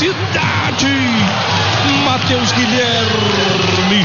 felicidade. Matheus Guilherme,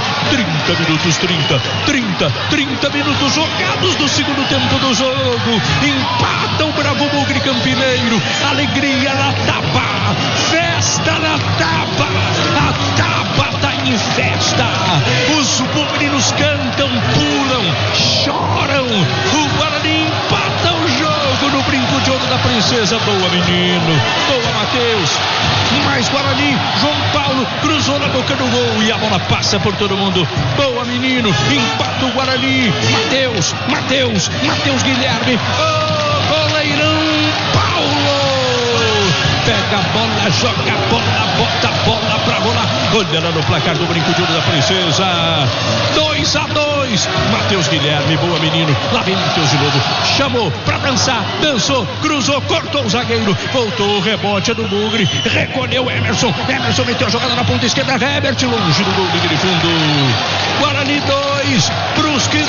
30 minutos jogados do segundo tempo do jogo. Empata o Bravo Bugre Campineiro. Alegria na Taba, festa na Taba. A Taba tá em festa. Os bugrinos cantam, pulam, choram. O Guarani empata o jogo no Brinco de Ouro da Princesa. Boa, menino. Boa, Matheus. Mais Guarani. João Paulo cruzou na boca do gol e a bola passa por todo mundo. Boa, menino. Empata o Guarani. Matheus Guilherme. Oh, goleirão Paulo. Pega a bola, joga a bola, bota a bola pra rolar. Olha lá no placar do Brinco de Ouro da Princesa. 2-2. Matheus Guilherme, boa, menino. Lá vem Matheus de novo. Chamou pra dançar, dançou, cruzou, cortou o zagueiro. Voltou o rebote do Bugre. Recolheu Emerson. Emerson meteu a jogada na ponta esquerda. Herbert longe do gol de fundo. Guarani 2, Brusque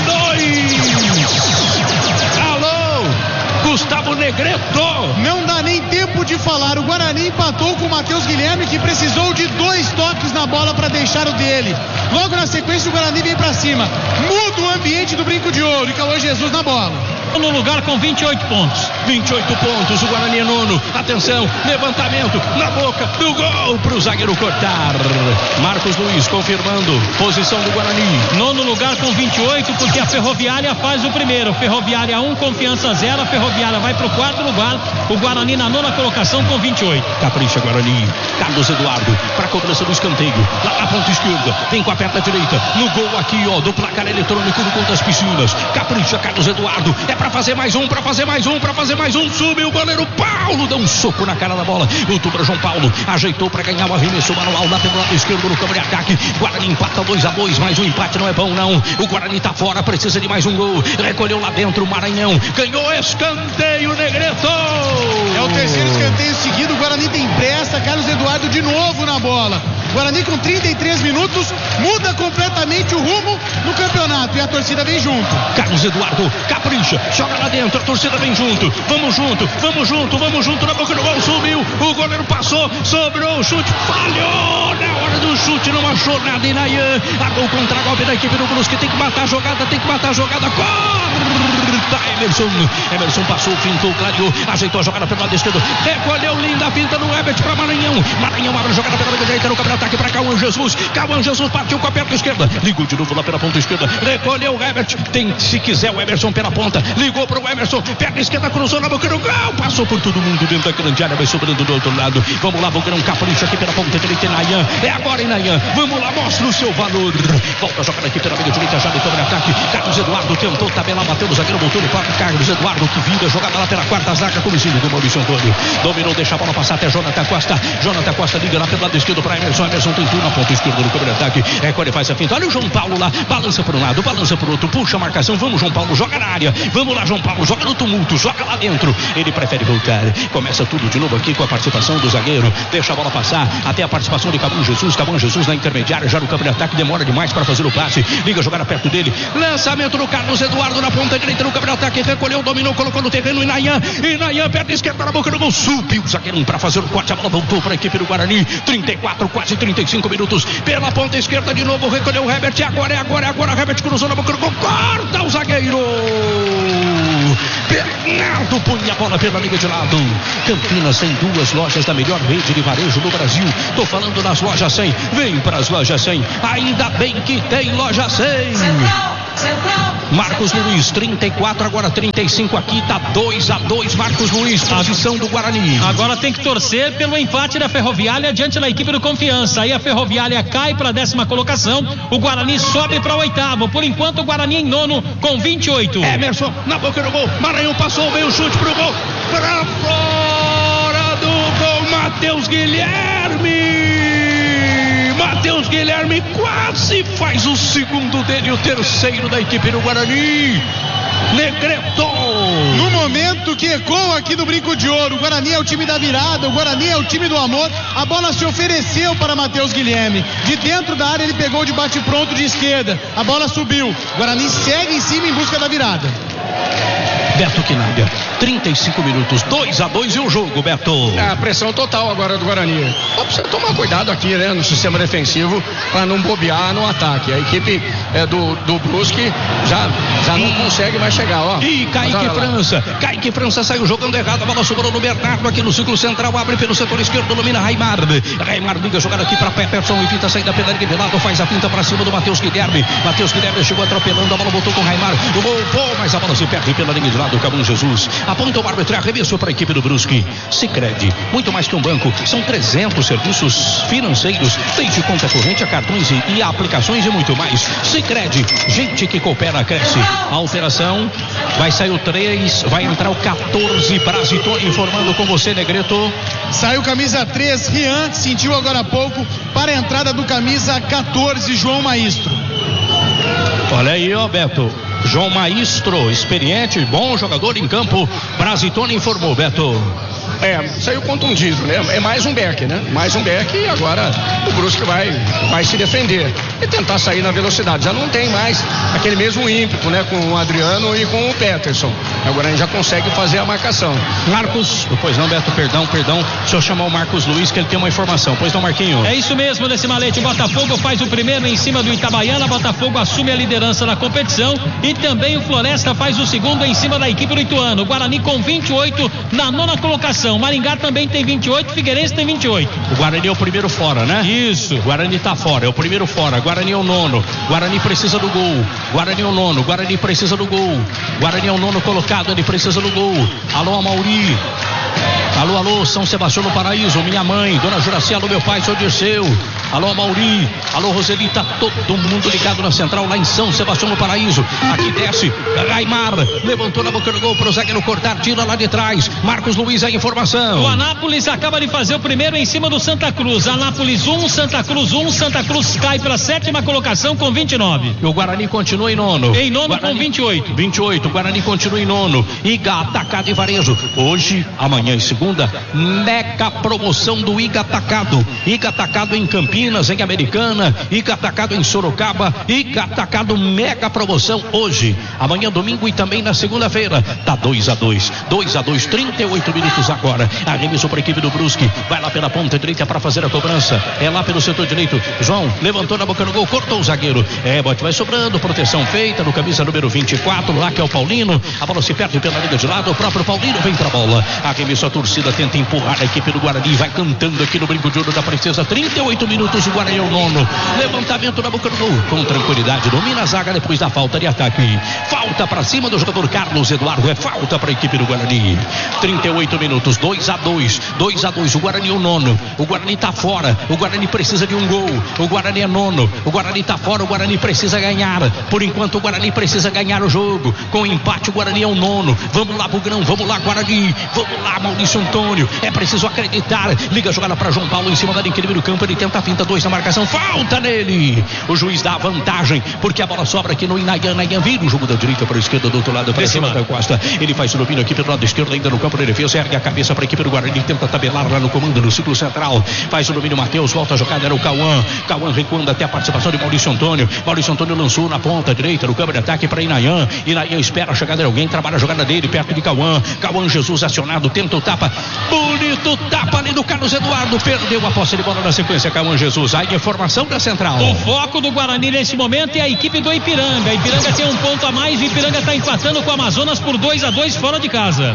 2. Alô, Gustavo Negreto. Não dá nem tempo de falar. O Guarani empatou com o Matheus Guilherme, que precisou de 2 toques na bola para deixar o dele. Logo na sequência o Guarani vem para cima. Muda o ambiente do Brinco de Ouro. E Cauã Jesus na bola. No lugar com 28 pontos. 28 pontos, o Guarani é nono. Atenção, levantamento na boca do gol pro zagueiro cortar. Marcos Luiz confirmando posição do Guarani. Nono lugar com 28, porque a Ferroviária faz o primeiro. Ferroviária 1, Confiança 0. A Ferroviária vai pro 4º lugar. O Guarani na nona colocação com 28. Capricha Guarani. Carlos Eduardo para cobrança do escanteio. Lá na ponta esquerda. Vem com a perna direita. No gol aqui, ó, do placar eletrônico do Gol das Piscinas. Capricha Carlos Eduardo. É pra fazer mais um. Subiu o goleiro Paulo. Dá um soco na cara da bola. Voltou para João Paulo. Ajeitou para ganhar o arremesso manual lá pelo lado esquerdo no campo de ataque. Guarani empata 2-2. Mais um empate não é bom, não. O Guarani tá fora. Precisa de mais um gol. Recolheu lá dentro o Maranhão. Ganhou escanteio, Negreto. É o terceiro escanteio seguido. O Guarani tem pressa. Carlos Eduardo de novo na bola. Guarani com 33 minutos. Muda completamente o rumo no campeonato. E a torcida vem junto. Carlos Eduardo capricha. Joga lá dentro. A torcida vem junto. Vamos junto. Na boca do gol. Subiu. O goleiro passou. Sobrou o chute. Falhou. Na hora do chute não achou nada. E Nayan. A gol contra golpe da equipe do Brusque. Tem que matar a jogada. Corta Emerson passou, fintou, clareou, ajeitou a jogada pelo lado esquerdo, recolheu linda finta no Herbert para Maranhão abre a jogada pela direita no campo de ataque para Cauã Jesus partiu com a perna esquerda, ligou de novo lá pela ponta esquerda, recolheu o Herbert, tem se quiser o Emerson pela ponta, ligou para o Emerson, perna esquerda cruzou na boca do gol, passou por todo mundo dentro da grande área, vai sobrando do outro lado, vamos lá, Boqueirão capricha aqui pela ponta direita, Nayan, é agora Nayan, vamos lá, mostra o seu valor, volta a jogada aqui pela meia direita, já de sobre ataque, Carlos Eduardo tentou tabelar, bateu no zagueiro, voltou no quarto, Carlos Eduardo que vira, jogada lá pela quarta zaga, comecinho do Maurício Antônio, dominou, deixa a bola passar até Jonathan Costa liga lá pelo lado esquerdo para Emerson tentou na ponta esquerda no campo de ataque, quando ele faz a finta, olha o João Paulo lá, balança para um lado, balança para o outro, puxa a marcação, vamos João Paulo, joga na área, vamos lá João Paulo, joga no tumulto, joga lá dentro, ele prefere voltar, começa tudo de novo aqui com a participação do zagueiro, deixa a bola passar, até a participação de Cauã Jesus na intermediária, já no campo de ataque, demora demais para fazer o passe, liga a jogada perto dele, lançamento do Carlos Eduardo na ponta direita no campo de ataque, recolheu, dominou, colocou no terreno, e Nayan, perna esquerda na boca do gol, subiu o zagueiro para fazer o corte, a bola voltou para a equipe do Guarani, 34, quase 35 minutos, pela ponta esquerda de novo, recolheu o Herbert, agora, Herbert cruzou na boca do gol, corta o zagueiro, Bernardo põe a bola pela linha de lado. Campinas tem 2 lojas da melhor rede de varejo do Brasil, tô falando das lojas 100, vem para as lojas 100, ainda bem que tem loja 100. Central. Marcos Luiz, 34, agora 35 aqui, tá 2-2, Marcos Luiz, posição do Guarani. Agora tem que torcer pelo empate da Ferroviária diante da equipe do Confiança, aí a Ferroviária cai para a 10ª colocação, o Guarani sobe para o 8º, por enquanto o Guarani em nono com 28. Emerson, na boca do gol, Maranhão passou, veio o chute pro gol, pra fora do gol, Matheus Guilherme quase faz o segundo dele, o terceiro da equipe do Guarani. Negreto. No momento que ecoa aqui no Brinco de Ouro, o Guarani é o time da virada, o Guarani é o time do amor, a bola se ofereceu para Matheus Guilherme, de dentro da área ele pegou de bate-pronto de esquerda, a bola subiu, o Guarani segue em cima em busca da virada. Beto Quinalha, 35 minutos, 2-2 e o jogo, Beto. A pressão total agora do Guarani. Só precisa tomar cuidado aqui, né, no sistema defensivo, para não bobear no ataque. A equipe do Brusque já não consegue mais chegar, ó. E Kaique França saiu jogando errado, a bola sobrou no Bernardo aqui no círculo central, abre pelo setor esquerdo, domina Raimar liga jogada aqui para Peterson, evita a saída pela linha de lado, faz a finta para cima do Matheus Guilherme chegou atropelando, a bola voltou com Raimar, voltou, mas a bola se perde pela linha de lado, o Cabum Jesus aponta o árbitro, arremessou para a equipe do Brusque. Sicredi, muito mais que um banco, são 300 serviços financeiros, desde conta corrente a cartões e aplicações e muito mais. Sicredi, gente que coopera, cresce. A alteração, vai sair o 3, vai entrar o 14, Brasitone informando com você, Negreto. Saiu camisa 3, Rian, sentiu agora há pouco, para a entrada do camisa 14, João Maestro. Olha aí, ó, Beto. João Maestro, experiente, bom jogador em campo. Brasitone informou, Beto. Saiu contundido, né? É mais um back, né? Mais um back e agora o Brusque vai se defender e tentar sair na velocidade. Já não tem mais aquele mesmo ímpeto, né? Com o Adriano e com o Peterson. Agora a gente já consegue fazer a marcação. Marcos, pois não, Beto, perdão. Deixa eu chamar o Marcos Luiz, que ele tem uma informação. Pois não, Marquinho? É isso mesmo, nesse malete. O Botafogo faz o primeiro em cima do Itabaiana. Botafogo assume a liderança da competição e também o Floresta faz o segundo em cima da equipe do Ituano. O Guarani com 28 na nona colocação. Maringá também tem 28, Figueirense tem 28. O Guarani é o primeiro fora, né? Isso. O Guarani tá fora, é o primeiro fora. Guarani é o nono. Guarani precisa do gol. Guarani é o nono. Guarani precisa do gol. Guarani é o nono colocado, ele precisa do gol. Alô, Amauri. Alô, São Sebastião do Paraíso, minha mãe, Dona Juraci, alô, meu pai, seu Dirceu. Alô, Mauri, alô, Roselita, todo mundo ligado na central lá em São Sebastião do Paraíso. Aqui desce, Raimar, levantou na boca do gol pro zagueiro cortar, tira lá de trás. Marcos Luiz, a informação. O Anápolis acaba de fazer o primeiro em cima do Santa Cruz. Anápolis 1, Santa Cruz 1, Santa Cruz cai para a 7ª colocação com 29. E o Guarani continua em nono. Em nono Guarani, com 28. 28, o Guarani continua em nono. Iga Atacado e Varejo. Hoje, amanhã e segunda, mega promoção do Iga Atacado. Iga Atacado em Campinas, em Americana, Iga Atacado em Sorocaba, Iga Atacado mega promoção hoje, amanhã domingo e também na segunda-feira. Tá 2-2, 38 minutos agora. Arremesso para a equipe do Brusque, vai lá pela ponta direita para fazer a cobrança, é lá pelo setor direito. João levantou na boca do gol, cortou o zagueiro, bote vai sobrando, proteção feita no camisa número 24, lá que é o Paulino, a bola se perde pela linha de lado, o próprio Paulino vem pra bola, arremesso, a torcida tenta empurrar a equipe do Guarani, vai cantando aqui no Brinco de Ouro da Princesa. 38 minutos, o Guarani é o nono. Levantamento na boca do gol, com tranquilidade, domina a zaga depois da falta de ataque. Falta pra cima do jogador Carlos Eduardo, é falta pra equipe do Guarani. 38 minutos, 2-2, o Guarani é o nono. O Guarani tá fora, o Guarani precisa de um gol. O Guarani é nono, o Guarani tá fora, o Guarani precisa ganhar. Por enquanto o Guarani precisa ganhar o jogo. Com empate o Guarani é o nono. Vamos lá, Bugrão, vamos lá, Guarani. Vamos lá, Maurício Antônio. É preciso acreditar. Liga a jogada para João Paulo em cima da linha do campo. Ele tenta a finta, 2 na marcação. Falta nele. O juiz dá a vantagem, porque a bola sobra aqui no Inayan. Inayan vira o jogo da direita para a esquerda, do outro lado para cima da Costa. Ele faz o domínio aqui pelo lado esquerdo, ainda no campo de defesa. Ergue a cabeça para a equipe do Guarani. Tenta tabelar lá no comando, no ciclo central. Faz o domínio, Matheus. Volta a jogada, era o Cauã. Cauã recuando até a participação de Maurício Antônio. Maurício Antônio lançou na ponta direita, no campo de ataque para Inayan. Inayan espera a chegada de alguém, trabalha a jogada dele perto de Cauã. Cauã Jesus acionado, tenta o tapa. Bonito tapa ali do Carlos Eduardo. Perdeu a posse de bola na sequência, Cauã Jesus. Aí a formação da central. O foco do Guarani nesse momento é a equipe do Ipiranga. A Ipiranga tem um ponto a mais. O Ipiranga está empatando com o Amazonas por 2-2 fora de casa.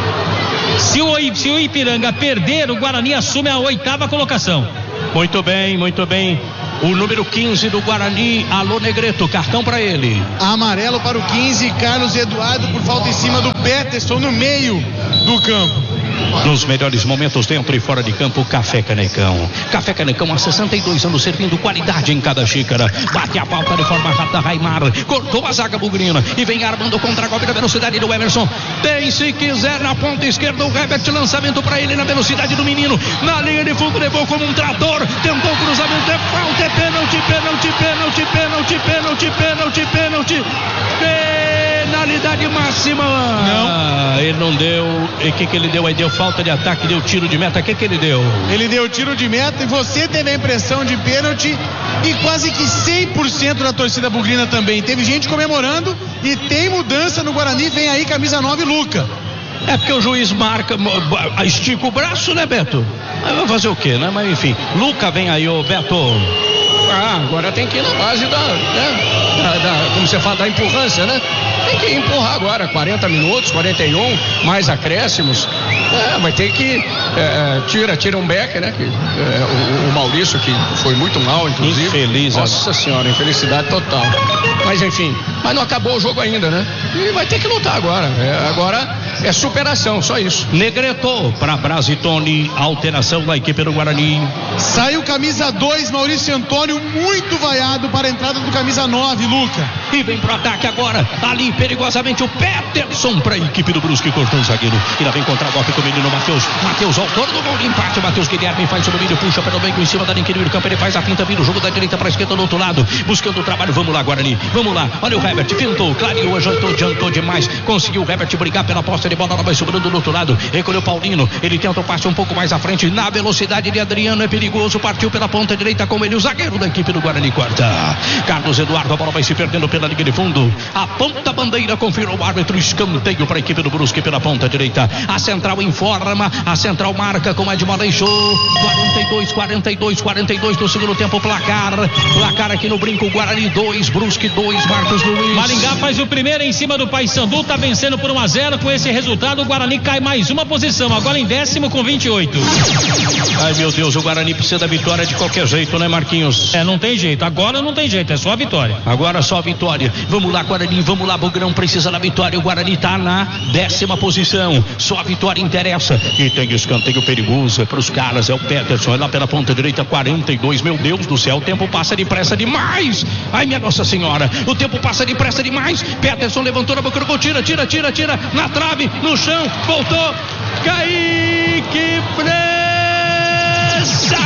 Se o Ipiranga perder, o Guarani assume a 8ª colocação. Muito bem. O número 15 do Guarani, alô Negreto, cartão para ele. Amarelo para o 15, Carlos Eduardo, por falta em cima do Peterson no meio do campo. Nos melhores momentos dentro e fora de campo, Café Canecão. Café Canecão há 62 anos servindo qualidade em cada xícara. Bate a falta de forma rápida, Raimar. Cortou a zaga bugrina e vem armando contra-golpe na velocidade do Emerson. Tem, se quiser, na ponta esquerda o Herbert, lançamento para ele na velocidade do menino. Na linha de fundo levou como um trator. Tentou o cruzamento, é falta, é pênalti. Penalidade máxima. Não. Ele não deu. o que ele deu aí? Deu falta de ataque, deu tiro de meta, o que ele deu? Ele deu tiro de meta e você teve a impressão de pênalti e quase que 100% da torcida bugrina também. Teve gente comemorando e tem mudança no Guarani, vem aí camisa 9, Luca. É porque o juiz marca, estica o braço, né, Beto? Aí vai fazer o quê, né? Mas enfim, Luca vem aí, ô Beto. Agora tem que ir na base como você fala, da empurrância, né? Tem que empurrar agora, 40 minutos, 41, mais acréscimos. Vai ter que tira um back, né? O Maurício, que foi muito mal, inclusive. Infeliz. Nossa senhora, infelicidade total. Mas enfim, mas não acabou o jogo ainda, né? E vai ter que lutar agora. Agora é superação, só isso. Negretou para Brasitone, alteração da equipe do Guarani. Saiu camisa 2, Maurício Antônio, muito vaiado para a entrada do camisa 9, Luca. E vem pro ataque agora, ali perigosamente o Peterson para a equipe do Brusque, cortou o zagueiro. E lá vem contra o golpe com o menino Matheus, autor do gol de empate. Matheus Guilherme faz o domínio, puxa pelo meio em cima da linha do campo, ele faz a pinta, vira o jogo da direita para a esquerda do outro lado, buscando o trabalho. Vamos lá, Guarani, vamos lá. Olha o Herbert, pintou, clareou, adiantou demais, conseguiu o Herbert brigar pela posse de bola, ela vai sobrando do outro lado, recolheu Paulino, ele tenta o passe um pouco mais à frente, na velocidade de Adriano, é perigoso, partiu pela ponta direita com ele, o zagueiro da equipe do Guarani, corta. Carlos Eduardo, a bola vai se perdendo pela linha de fundo, aponta a bandeira, confirma o árbitro, escanteio para a equipe do Brusque pela ponta direita. A central informa, a central marca com Edmar Deixou. 42 do segundo tempo, placar aqui no Brinco, Guarani 2, Brusque 2, Marcos Luiz. Maringá faz o primeiro em cima do Paysandu, tá vencendo por 1-0. Com esse resultado, o Guarani cai mais uma posição, agora em 10º com 28. Ai, meu Deus, o Guarani precisa da vitória de qualquer jeito, né, Marquinhos? Não tem jeito, agora não tem jeito, é só a vitória. Agora só a vitória. Vamos lá, Guarani, vamos lá, Bugrão precisa da vitória. O Guarani tá na 10ª posição, só a vitória interessa. E tem escanteio perigoso, é pros caras, é o Peterson, é lá pela ponta direita, 42, meu Deus do céu, o tempo passa depressa demais. Ai, minha Nossa Senhora, o tempo passa depressa demais. Peterson levantou na boca do gol, tira, na trave, no chão, voltou, Kaique França.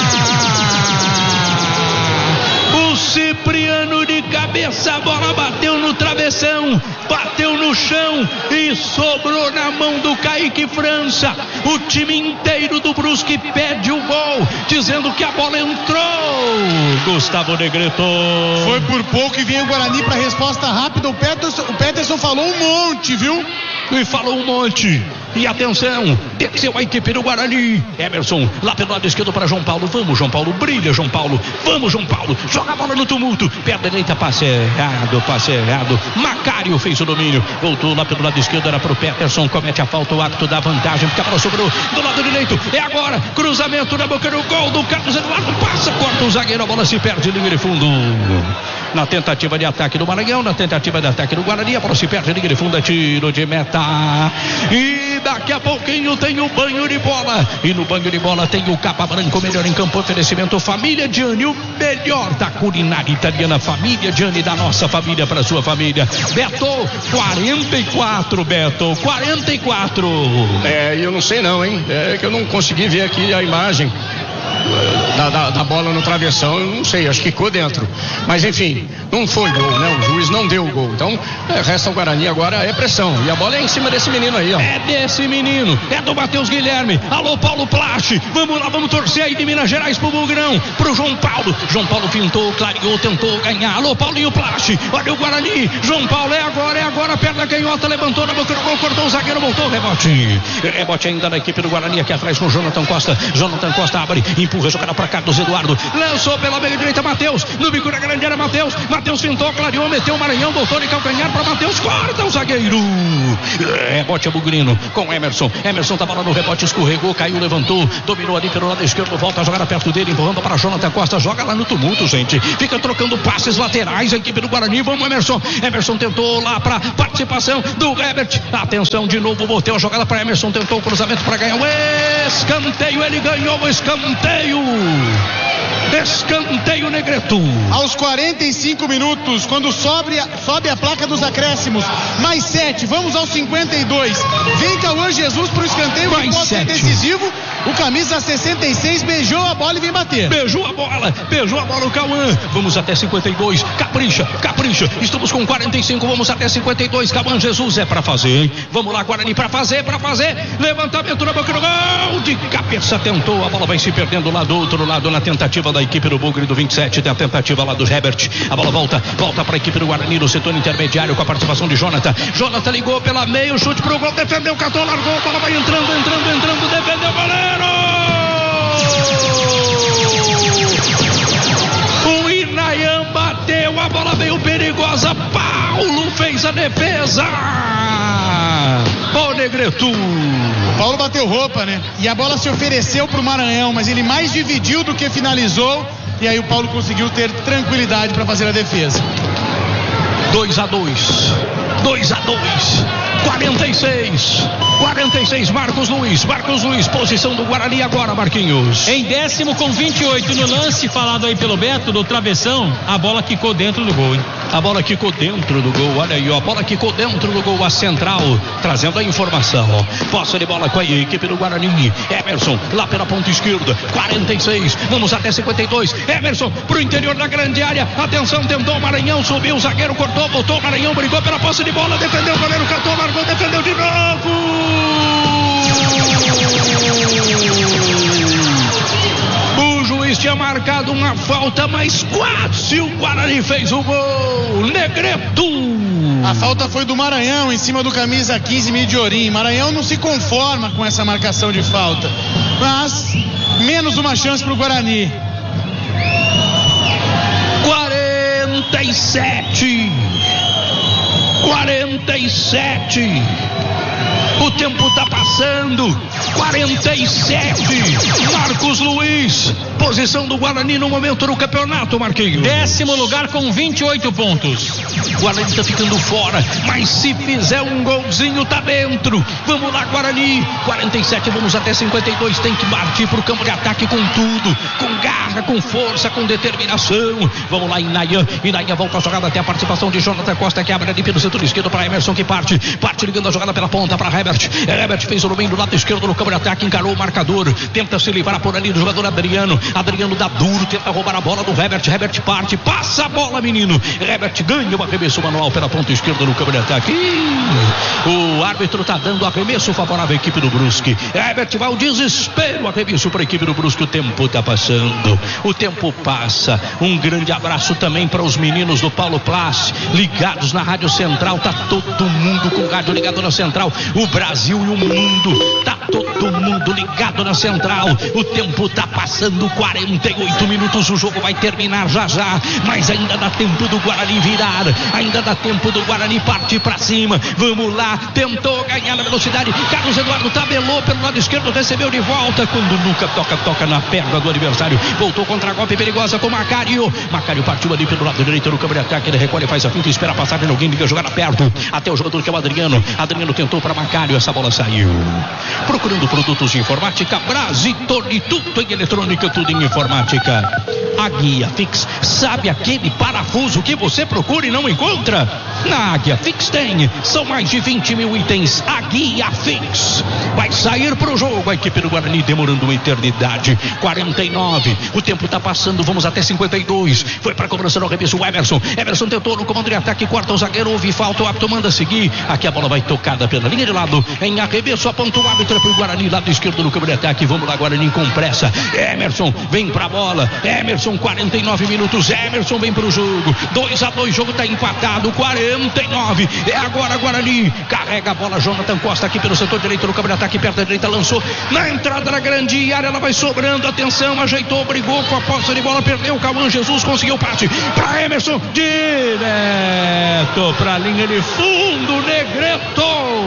O Cipriano de cabeça, a bola bateu no travessão, bateu no chão e sobrou na mão do Kaique França. O time inteiro do Brusque pede o gol, dizendo que a bola entrou. Gustavo Negreto. Foi por pouco e vem o Guarani para resposta rápida. O Peterson falou um monte, viu? E falou um monte. E atenção, desceu a equipe do Guarani. Emerson, lá pelo lado esquerdo para João Paulo. Vamos, João Paulo, brilha, João Paulo. Vamos, João Paulo, joga a bola no tumulto. Perna direita, passe errado. Macário fez o domínio. Voltou lá pelo lado esquerdo, era pro Peterson. Comete a falta, o acto da vantagem, porque a bola sobrou do lado direito. É agora, cruzamento na boca do gol do Carlos Eduardo. Passa, corta o zagueiro, a bola se perde, linha de fundo. Na tentativa de ataque do Maranhão, na tentativa de ataque do Guarani, a bola se perde, linha de fundo, é tiro de meta. E daqui a pouquinho tem o banho de bola. E no banho de bola tem o Capa Branco, melhor em campo, oferecimento Família Gianni, o melhor da culinária italiana. Família Gianni, da nossa família para sua família. Beto, 44, Beto, 44. Eu não sei não, hein? É que eu não consegui ver aqui a imagem da bola no travessão, eu não sei, acho que ficou dentro, mas enfim, não foi gol, né? O juiz não deu o gol, então resta o Guarani agora, é pressão, e a bola é em cima desse menino aí, ó. É desse menino, é do Matheus Guilherme. Alô, Paulo Plache, vamos lá, vamos torcer aí de Minas Gerais pro Bugrão, pro João Paulo pintou, clareou, tentou ganhar. Alô, Paulinho Plache, olha o Guarani, João Paulo, é agora, perna canhota, levantou na boca do gol, cortou o zagueiro, voltou, rebote ainda na equipe do Guarani, aqui atrás com o Jonathan Costa abre, empurra, jogada para Carlos Eduardo, lançou pela meia direita, Matheus, no bico da grande área, Matheus fintou, clareou, meteu o Maranhão, voltou de calcanhar para Matheus, corta o zagueiro. Rebote a Bugrino com Emerson tava lá no rebote, escorregou, caiu, levantou, dominou ali pelo lado esquerdo, volta a jogar perto dele, empurrando para Jonathan Costa, joga lá no tumulto, gente, fica trocando passes laterais a equipe do Guarani. Vamos, Emerson tentou lá para participação do Herbert, atenção de novo, boteu a jogada para Emerson, tentou o cruzamento para ganhar o escanteio, ele ganhou o escanteio. Escanteio Negreto. Aos 45 minutos, quando sobe a placa dos acréscimos, mais 7, vamos aos 52. Vem Cauã Jesus pro escanteio, que pode ser decisivo. O camisa 66 beijou a bola e vem bater. Beijou a bola o Cauã. Vamos até 52. Capricha. Estamos com 45, vamos até 52. Cauã Jesus é pra fazer, hein? Vamos lá, Guarani, pra fazer. Levantamento na boca do gol. De cabeça tentou, a bola vai se perdendo lá do outro lado na tentativa da equipe do Bugre do 27, tem a tentativa lá do Herbert, a bola volta para a equipe do Guarani no setor intermediário com a participação de Jonathan ligou pela meio, chute pro gol, defendeu, catou, largou, a bola vai entrando, defendeu o goleiro, o Inayan bateu, a bola veio perigosa, Paulo fez a defesa, o Negreto. Paulo bateu roupa, né? E a bola se ofereceu pro Maranhão, mas ele mais dividiu do que finalizou. E aí o Paulo conseguiu ter tranquilidade para fazer a defesa. 2-2. 46, Marcos Luiz, posição do Guarani agora, Marquinhos. Em 10º com 28 no lance falado aí pelo Beto, do travessão, a bola quicou dentro do gol, hein? A bola quicou dentro do gol, olha aí, ó, a bola quicou dentro do gol, a central, trazendo a informação, ó. Posse de bola com a equipe do Guarani, Emerson, lá pela ponta esquerda, 46, vamos até 52, Emerson, pro interior da grande área, atenção, tentou o Maranhão, subiu, o zagueiro cortou, voltou, o Maranhão brigou pela posse de bola, defendeu, o goleiro catou, largou, defendeu de novo. O juiz tinha marcado uma falta, mas quase o Guarani fez o gol. Negreto. A falta foi do Maranhão em cima do camisa 15, Midiorim. Maranhão não se conforma com essa marcação de falta, mas menos uma chance pro Guarani. 47. O tempo tá passando. 47. Marcos Luiz. Posição do Guarani no momento do campeonato, Marquinhos. 10º lugar com 28 pontos. O Guarani tá ficando fora, mas se fizer um golzinho tá dentro. Vamos lá, Guarani. 47, vamos até 52. Tem que partir pro campo de ataque com tudo, com garra, com força, com determinação. Vamos lá, Inayan volta a jogada até a participação de Jonathan Costa, que abre ali pelo setor esquerdo para Emerson, que parte ligando a jogada pela ponta para Herbert. Herbert fez o domínio do lado esquerdo no campo de ataque, encarou o marcador, tenta se livrar por ali do jogador Adriano dá duro, tenta roubar a bola do Herbert parte, passa a bola, menino. Herbert ganha o arremesso manual pela ponta esquerda no campo de ataque. O árbitro tá dando arremesso favorável à equipe do Brusque. Herbert vai ao desespero, arremesso para a equipe do Brusque. O tempo tá passando, o tempo passa. Um grande abraço também para os meninos do Paulo Place, ligados na Rádio Central. Tá todo mundo com o rádio ligado na Central, o Brasil e o mundo, tá todo mundo ligado na Central. O tempo tá passando, 48 minutos, o jogo vai terminar já, mas ainda dá tempo do Guarani virar, ainda dá tempo do Guarani partir pra cima. Vamos lá, tentou ganhar na velocidade, Carlos Eduardo tabelou pelo lado esquerdo, recebeu de volta, quando nunca toca na perna do adversário, voltou contra golpe perigosa com Macário partiu ali pelo lado direito no campo de ataque, ele recolhe, faz a finta, espera a passagem, alguém liga a jogada perto, até o jogador que é o Adriano tentou para Macário, essa bola saiu. Procurando produtos de informática, Brasitone, tudo em eletrônica, tudo em informática. Águia Fix, sabe aquele parafuso que você procura e não encontra? Na Águia Fix tem, são mais de 20 mil itens. Águia Fix vai sair pro jogo, a equipe do Guarani demorando uma eternidade. 49, o tempo tá passando, vamos até 52, foi pra cobrança no arremesso, o Emerson tentou no comando de ataque, corta o zagueiro, houve falta, o árbitro manda seguir, aqui a bola vai tocada pela linha de lado, em arremesso, aponta o árbitro pro Guarani, lado esquerdo no campo de ataque, vamos lá, Guarani com pressa, Emerson vem pra bola, Emerson, 49 minutos, Emerson vem pro jogo, 2-2, jogo tá empatado, 49, é agora Guarani, carrega a bola, Jonathan Costa aqui pelo setor direito no campo de ataque, perto da direita, lançou na entrada da grande área, ela vai sobrando, atenção, ajeitou, brigou com a posse de bola, perdeu, Cauã Jesus conseguiu parte pra Emerson, direto pra linha de fundo, Negreto.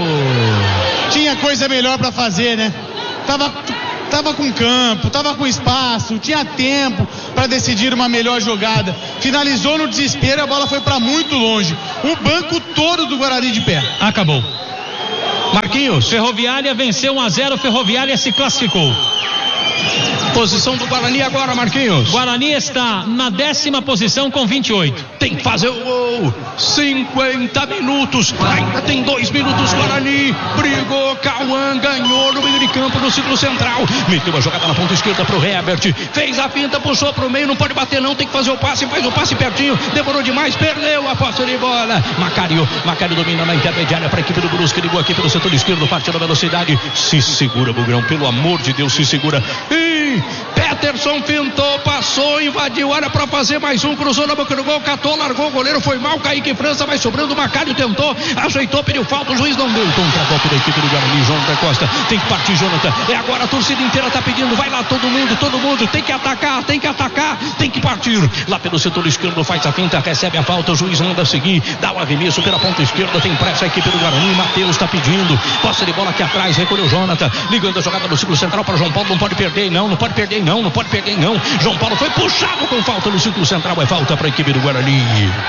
Tinha coisa melhor pra fazer, né? Tava com campo, tava com espaço, tinha tempo para decidir uma melhor jogada. Finalizou no desespero, a bola foi para muito longe. O banco todo do Guarani de pé. Acabou. Marquinhos. Ferroviária venceu 1-0, Ferroviária se classificou. Posição do Guarani agora, Marquinhos. Guarani está na 10ª posição com 28. Tem que fazer o gol. 50 minutos. Ainda tem 2 minutos. Guarani brigou. Cauã ganhou no meio de campo no círculo central. Meteu a jogada na ponta esquerda pro Herbert. Fez a finta, puxou pro meio. Não pode bater, não. Tem que fazer o passe. Faz o passe pertinho. Demorou demais. Perdeu a posse de bola. Macário domina na intermediária para a equipe do Brusque. Ligou aqui pelo setor esquerdo. Partiu na velocidade. Se segura, Bugrão. Pelo amor de Deus, se segura. Peterson fintou, passou, invadiu a área para fazer mais um, cruzou na boca do gol, catou, largou, o goleiro foi mal, Kaique França vai sobrando, Macário tentou, ajeitou, pediu falta, o juiz não deu, contra-golpe da equipe do Guarani, Jonathan Costa, tem que partir, Jonathan, é agora, a torcida inteira tá pedindo, vai lá todo mundo, tem que atacar, tem que partir, lá pelo setor esquerdo, faz a finta, recebe a falta, o juiz manda seguir, dá o arremesso pela ponta esquerda, tem pressa a equipe do Guarani, Matheus tá pedindo, posse de bola aqui atrás, recolheu Jonathan, ligando a jogada do círculo central para João Paulo, não pode perder não. João Paulo foi puxado com falta no círculo central. É falta para a equipe do Guarani.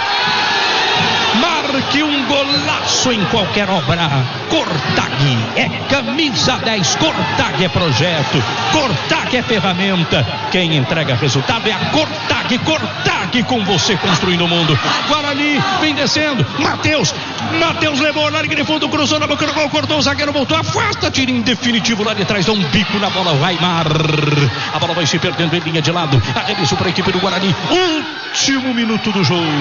Marque um golaço em qualquer obra. Cortag é camisa 10. Cortag é projeto. Cortag é ferramenta. Quem entrega resultado é a Cortag. Cortag com você construindo o mundo. Guarani vem descendo. Matheus levou na linha de fundo, cruzou na boca do gol, cortou o zagueiro, voltou, afasta, tira em definitivo lá de trás, dá um bico na bola, Weimar. A bola vai se perdendo em linha de lado. Arremesso para a equipe do Guarani. Último minuto do jogo.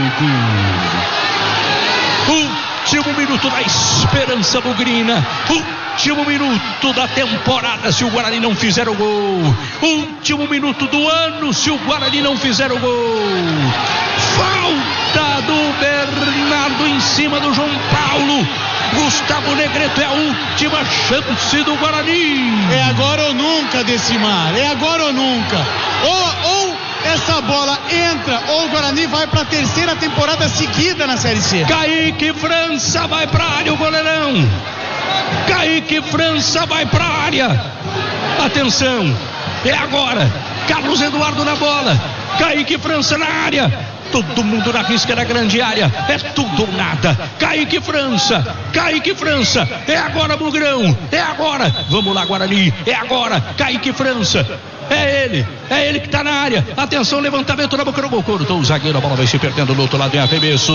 Último minuto da esperança bugrina. Último minuto da temporada se o Guarani não fizer o gol. Último minuto do ano se o Guarani não fizer o gol. Falta do Bernardo em cima do João Paulo. Gustavo Negreto, é a última chance do Guarani. É agora ou nunca, Decimar. É agora ou nunca. Ou essa bola entra, ou o Guarani vai para a 3ª temporada seguida na Série C. Kaique França vai para a área, o goleirão. Kaique França vai para a área. Atenção, é agora. Carlos Eduardo na bola. Kaique França na área. Todo mundo na risca da grande área. É tudo ou nada. Kaique França. É agora, Bugrão. É agora. Vamos lá, Guarani. É agora. Kaique França. É ele que tá na área. Atenção, levantamento na boca do gol. Cortou o zagueiro, a bola vai se perdendo do outro lado em arremesso.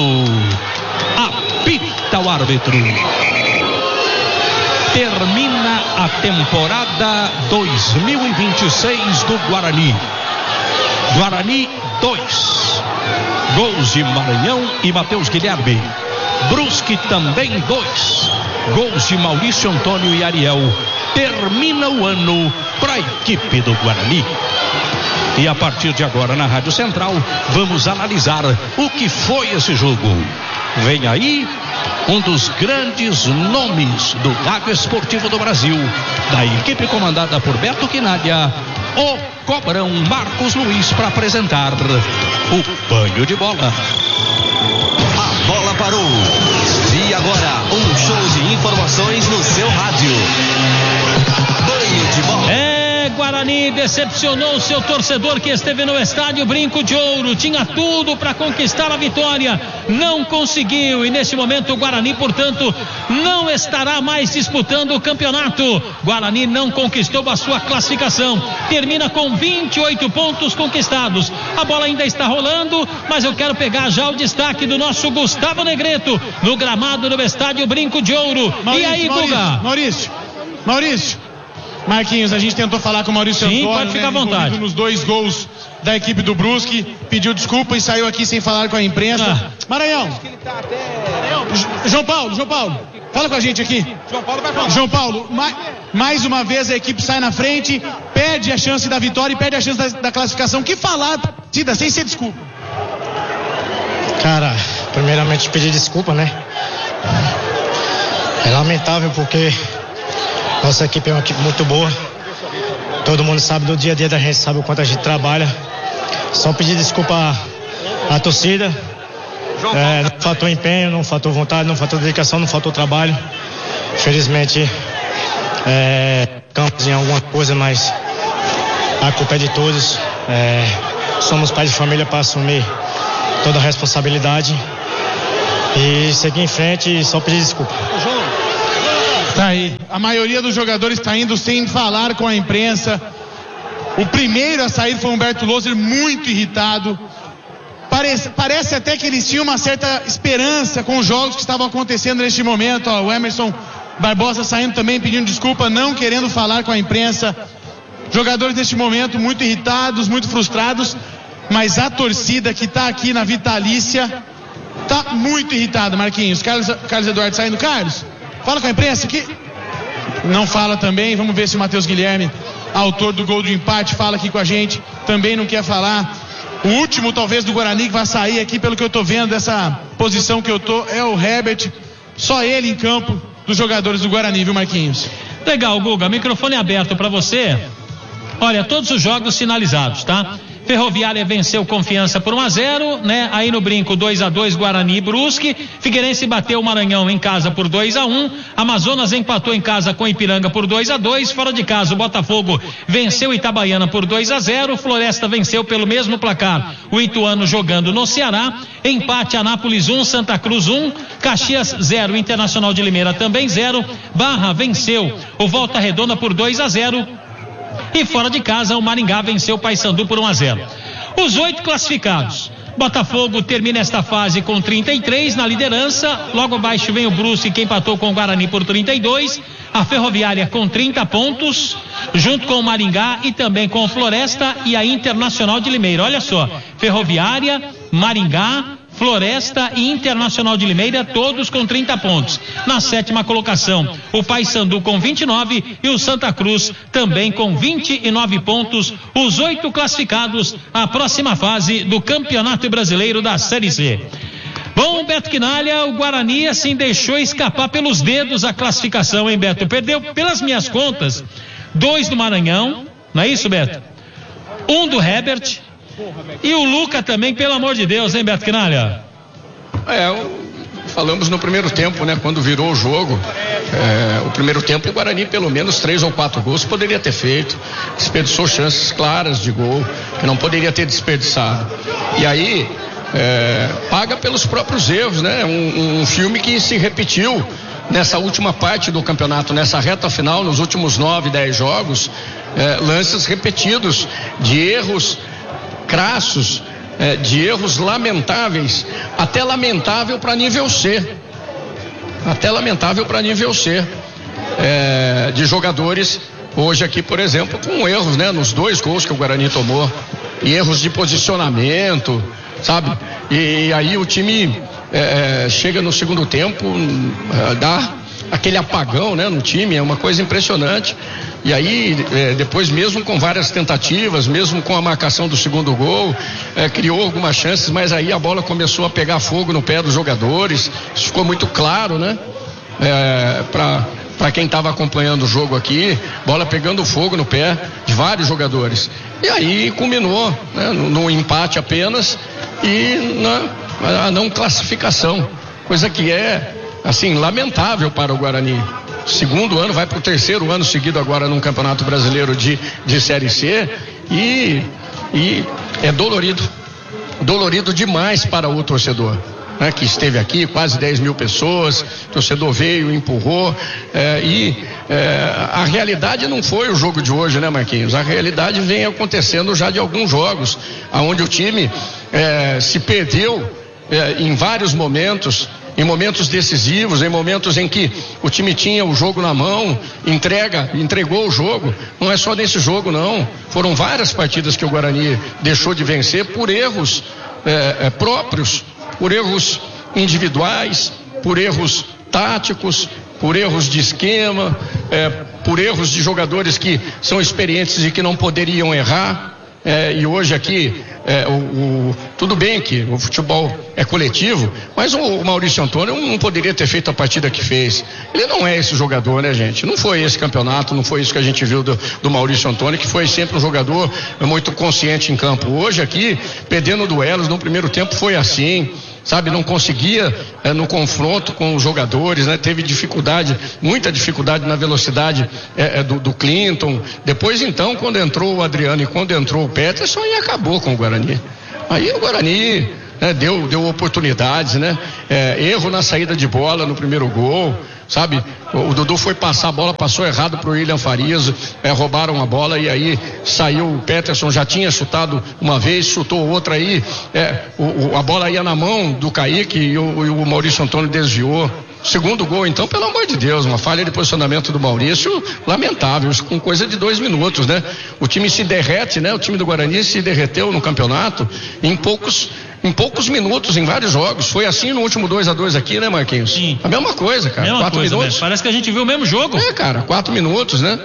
Apita o árbitro. Termina a temporada 2026 do Guarani. Guarani 2. Gols de Maranhão e Matheus Guilherme. Brusque também 2. Gols de Maurício Antônio e Ariel. Termina o ano para a equipe do Guarani. E a partir de agora na Rádio Central vamos analisar o que foi esse jogo. Vem aí um dos grandes nomes do rádio esportivo do Brasil, da equipe comandada por Beto Quinalha, o Cobrão Marcos Luiz, para apresentar o banho de bola. A bola parou. E agora, um show de informações no seu rádio. Banho de bola. Guarani decepcionou seu torcedor que esteve no estádio Brinco de Ouro, tinha tudo para conquistar a vitória, não conseguiu, e nesse momento o Guarani, portanto, não estará mais disputando o campeonato. Guarani não conquistou a sua classificação, termina com 28 pontos conquistados. A bola ainda está rolando, mas eu quero pegar já o destaque do nosso Gustavo Negreto no gramado do estádio Brinco de Ouro. E aí, Guga? Maurício, Marquinhos, a gente tentou falar com o Maurício Antônio, pode ficar à vontade. Nos 2 gols da equipe do Brusque, pediu desculpa e saiu aqui sem falar com a imprensa. Maranhão, João Paulo, fala com a gente aqui. João Paulo, mais uma vez a equipe sai na frente, perde a chance da vitória e perde a chance da classificação. Que falar da partida sem ser desculpa? Cara, primeiramente pedir desculpa, né? É lamentável porque nossa equipe é uma equipe muito boa. Todo mundo sabe do dia a dia da gente, sabe o quanto a gente trabalha. Só pedir desculpa à torcida. Não faltou empenho, não faltou vontade, não faltou dedicação, não faltou trabalho. Infelizmente, campos em alguma coisa, mas a culpa é de todos. Somos pais de família para assumir toda a responsabilidade e seguir em frente e só pedir desculpa. Tá aí. A maioria dos jogadores está indo sem falar com a imprensa. O primeiro a sair foi o Humberto Loser, muito irritado. Parece até que eles tinham uma certa esperança com os jogos que estavam acontecendo neste momento. O Emerson Barbosa saindo também, pedindo desculpa, não querendo falar com a imprensa. Jogadores neste momento muito irritados, muito frustrados, mas a torcida que está aqui na Vitalícia está muito irritada, Marquinhos. Carlos Eduardo saindo. Carlos, fala com a imprensa aqui. Não fala também. Vamos ver se o Matheus Guilherme, autor do gol do empate, fala aqui com a gente. Também não quer falar. O último, talvez, do Guarani que vai sair aqui, pelo que eu tô vendo, dessa posição que eu tô, é o Herbert. Só ele em campo dos jogadores do Guarani, viu, Marquinhos? Legal, Guga. Microfone aberto para você. Olha, todos os jogos finalizados, tá? Ferroviária venceu Confiança por 1-0, né? Aí no Brinco 2-2 Guarani e Brusque. Figueirense bateu o Maranhão em casa por 2-1. Amazonas empatou em casa com Ipiranga por 2-2. Fora de casa o Botafogo venceu Itabaiana por 2-0. Floresta venceu pelo mesmo placar o Ituano jogando no Ceará. Empate Anápolis 1, Santa Cruz 1, Caxias 0, Internacional de Limeira também 0. Barra venceu o Volta Redonda por 2-0. E fora de casa o Maringá venceu o Paysandu por 1-0. Os 8 classificados. Botafogo termina esta fase com 33 na liderança. Logo abaixo vem o Brusque, que empatou com o Guarani por 32. A Ferroviária com 30 pontos, junto com o Maringá e também com o Floresta e a Internacional de Limeira. Olha só, Ferroviária, Maringá, Floresta e Internacional de Limeira, todos com 30 pontos. Na 7ª colocação, o Paysandu com 29 e o Santa Cruz também com 29 pontos. Os 8 classificados à próxima fase do Campeonato Brasileiro da Série C. Bom, Beto Quinalha, o Guarani assim deixou escapar pelos dedos a classificação, hein, Beto? Perdeu, pelas minhas contas, 2 do Maranhão, não é isso, Beto? 1 do Herbert. E o Luca também, pelo amor de Deus, hein, Beto Quinalha? Falamos no primeiro tempo, né? Quando virou o jogo, o primeiro tempo o Guarani pelo menos 3 ou 4 gols poderia ter feito, desperdiçou chances claras de gol, que não poderia ter desperdiçado. E aí, paga pelos próprios erros, né? Um filme que se repetiu nessa última parte do campeonato, nessa reta final, nos últimos 9, 10 jogos, lances repetidos de erros crassos, de erros lamentáveis, até lamentável para nível C, de jogadores hoje aqui, por exemplo, com erros, né, nos 2 gols que o Guarani tomou, e erros de posicionamento, sabe? E aí o time chega no segundo tempo, dá aquele apagão, né, no time, é uma coisa impressionante. E aí, depois, mesmo com várias tentativas, mesmo com a marcação do segundo gol, criou algumas chances, mas aí a bola começou a pegar fogo no pé dos jogadores. Isso ficou muito claro, né? Para quem estava acompanhando o jogo aqui, bola pegando fogo no pé de vários jogadores. E aí culminou, né, no empate apenas e na não classificação, coisa que é assim lamentável para o Guarani. Segundo ano, vai para o 3º ano seguido agora num Campeonato Brasileiro de Série C e é dolorido demais para o torcedor, né, que esteve aqui, quase 10 mil pessoas, o torcedor veio, empurrou, a realidade não foi o jogo de hoje, né, Marquinhos? A realidade vem acontecendo já de alguns jogos, onde o time se perdeu em vários momentos, em momentos decisivos, em momentos em que o time tinha o jogo na mão, entregou o jogo. Não é só nesse jogo, não. Foram várias partidas que o Guarani deixou de vencer por erros próprios, por erros individuais, por erros táticos, por erros de esquema, por erros de jogadores que são experientes e que não poderiam errar. E hoje aqui, tudo bem que o futebol é coletivo, mas o Maurício Antônio não poderia ter feito a partida que fez. Ele não é esse jogador, né, gente? Não foi esse campeonato, não foi isso que a gente viu do Maurício Antônio, que foi sempre um jogador muito consciente em campo. Hoje aqui, perdendo duelos, no primeiro tempo foi assim, sabe, não conseguia no confronto com os jogadores, né? Teve dificuldade, muita dificuldade na velocidade do Clinton. Depois então, quando entrou o Adriano e quando entrou o Peterson, aí acabou com o Guarani. Aí o Guarani né? Deu oportunidades, né? Erro na saída de bola no primeiro gol, sabe? O Dudu foi passar a bola, passou errado pro William Farias, roubaram a bola e aí saiu o Peterson, já tinha chutado uma vez, chutou outra aí, a bola ia na mão do Kaique e o Maurício Antônio desviou. Segundo gol, então, pelo amor de Deus, uma falha de posicionamento do Maurício lamentável, com coisa de 2 minutos, né? O time se derrete, né? O time do Guarani se derreteu no campeonato em poucos minutos, em vários jogos. Foi assim no último 2-2 aqui, né, Marquinhos? Sim. A mesma coisa, cara. Mesma 4 coisa, minutos. né? Parece que a gente viu o mesmo jogo. Cara, 4 minutos, né?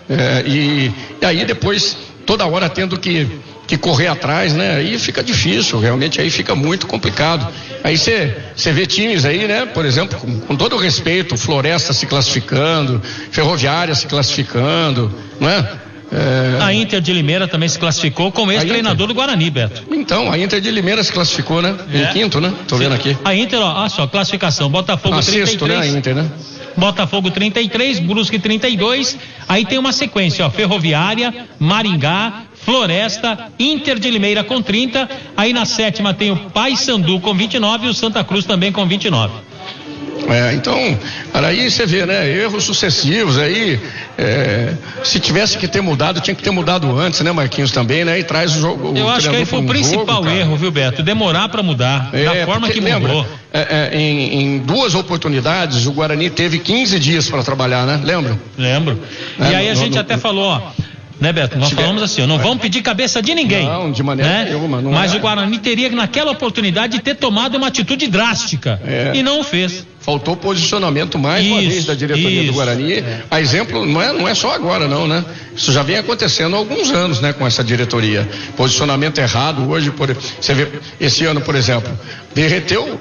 E aí depois, toda hora tendo que correr atrás, né? Aí fica difícil, realmente aí fica muito complicado. Aí você vê times aí, né? Por exemplo, com todo o respeito, Floresta se classificando, Ferroviária se classificando, não é? A Inter de Limeira também se classificou como ex-treinador do Guarani, Beto. Então, a Inter de Limeira se classificou, né? Em quinto, né? Tô vendo aqui. A Inter, ó só, classificação, Botafogo 33. Sexto, né? A Inter, né? Botafogo 33, Brusque 32, aí tem uma sequência, ó, Ferroviária, Maringá, Floresta, Inter de Limeira com 30, aí na 7ª tem o Paysandu com 29 e o Santa Cruz também com 29. Então, aí você vê, né? Erros sucessivos aí, se tivesse que ter mudado, tinha que ter mudado antes, né, Marquinhos, também, né? E traz o jogo. Eu acho que aí foi o principal erro, viu, Beto? Demorar para mudar, da forma que mudou. Em 2 oportunidades, o Guarani teve 15 dias para trabalhar, né? Lembra? Lembro. E aí a gente até falou, ó, né, Beto? Nós falamos assim, não vamos pedir cabeça de ninguém. Não, de maneira nenhuma. Mas o Guarani teria que, naquela oportunidade, ter tomado uma atitude drástica. E não o fez. Faltou posicionamento mais uma vez da diretoria do Guarani. A exemplo, não é só agora, não, né? Isso já vem acontecendo há alguns anos, né, com essa diretoria. Posicionamento errado hoje, você vê, esse ano, por exemplo, derreteu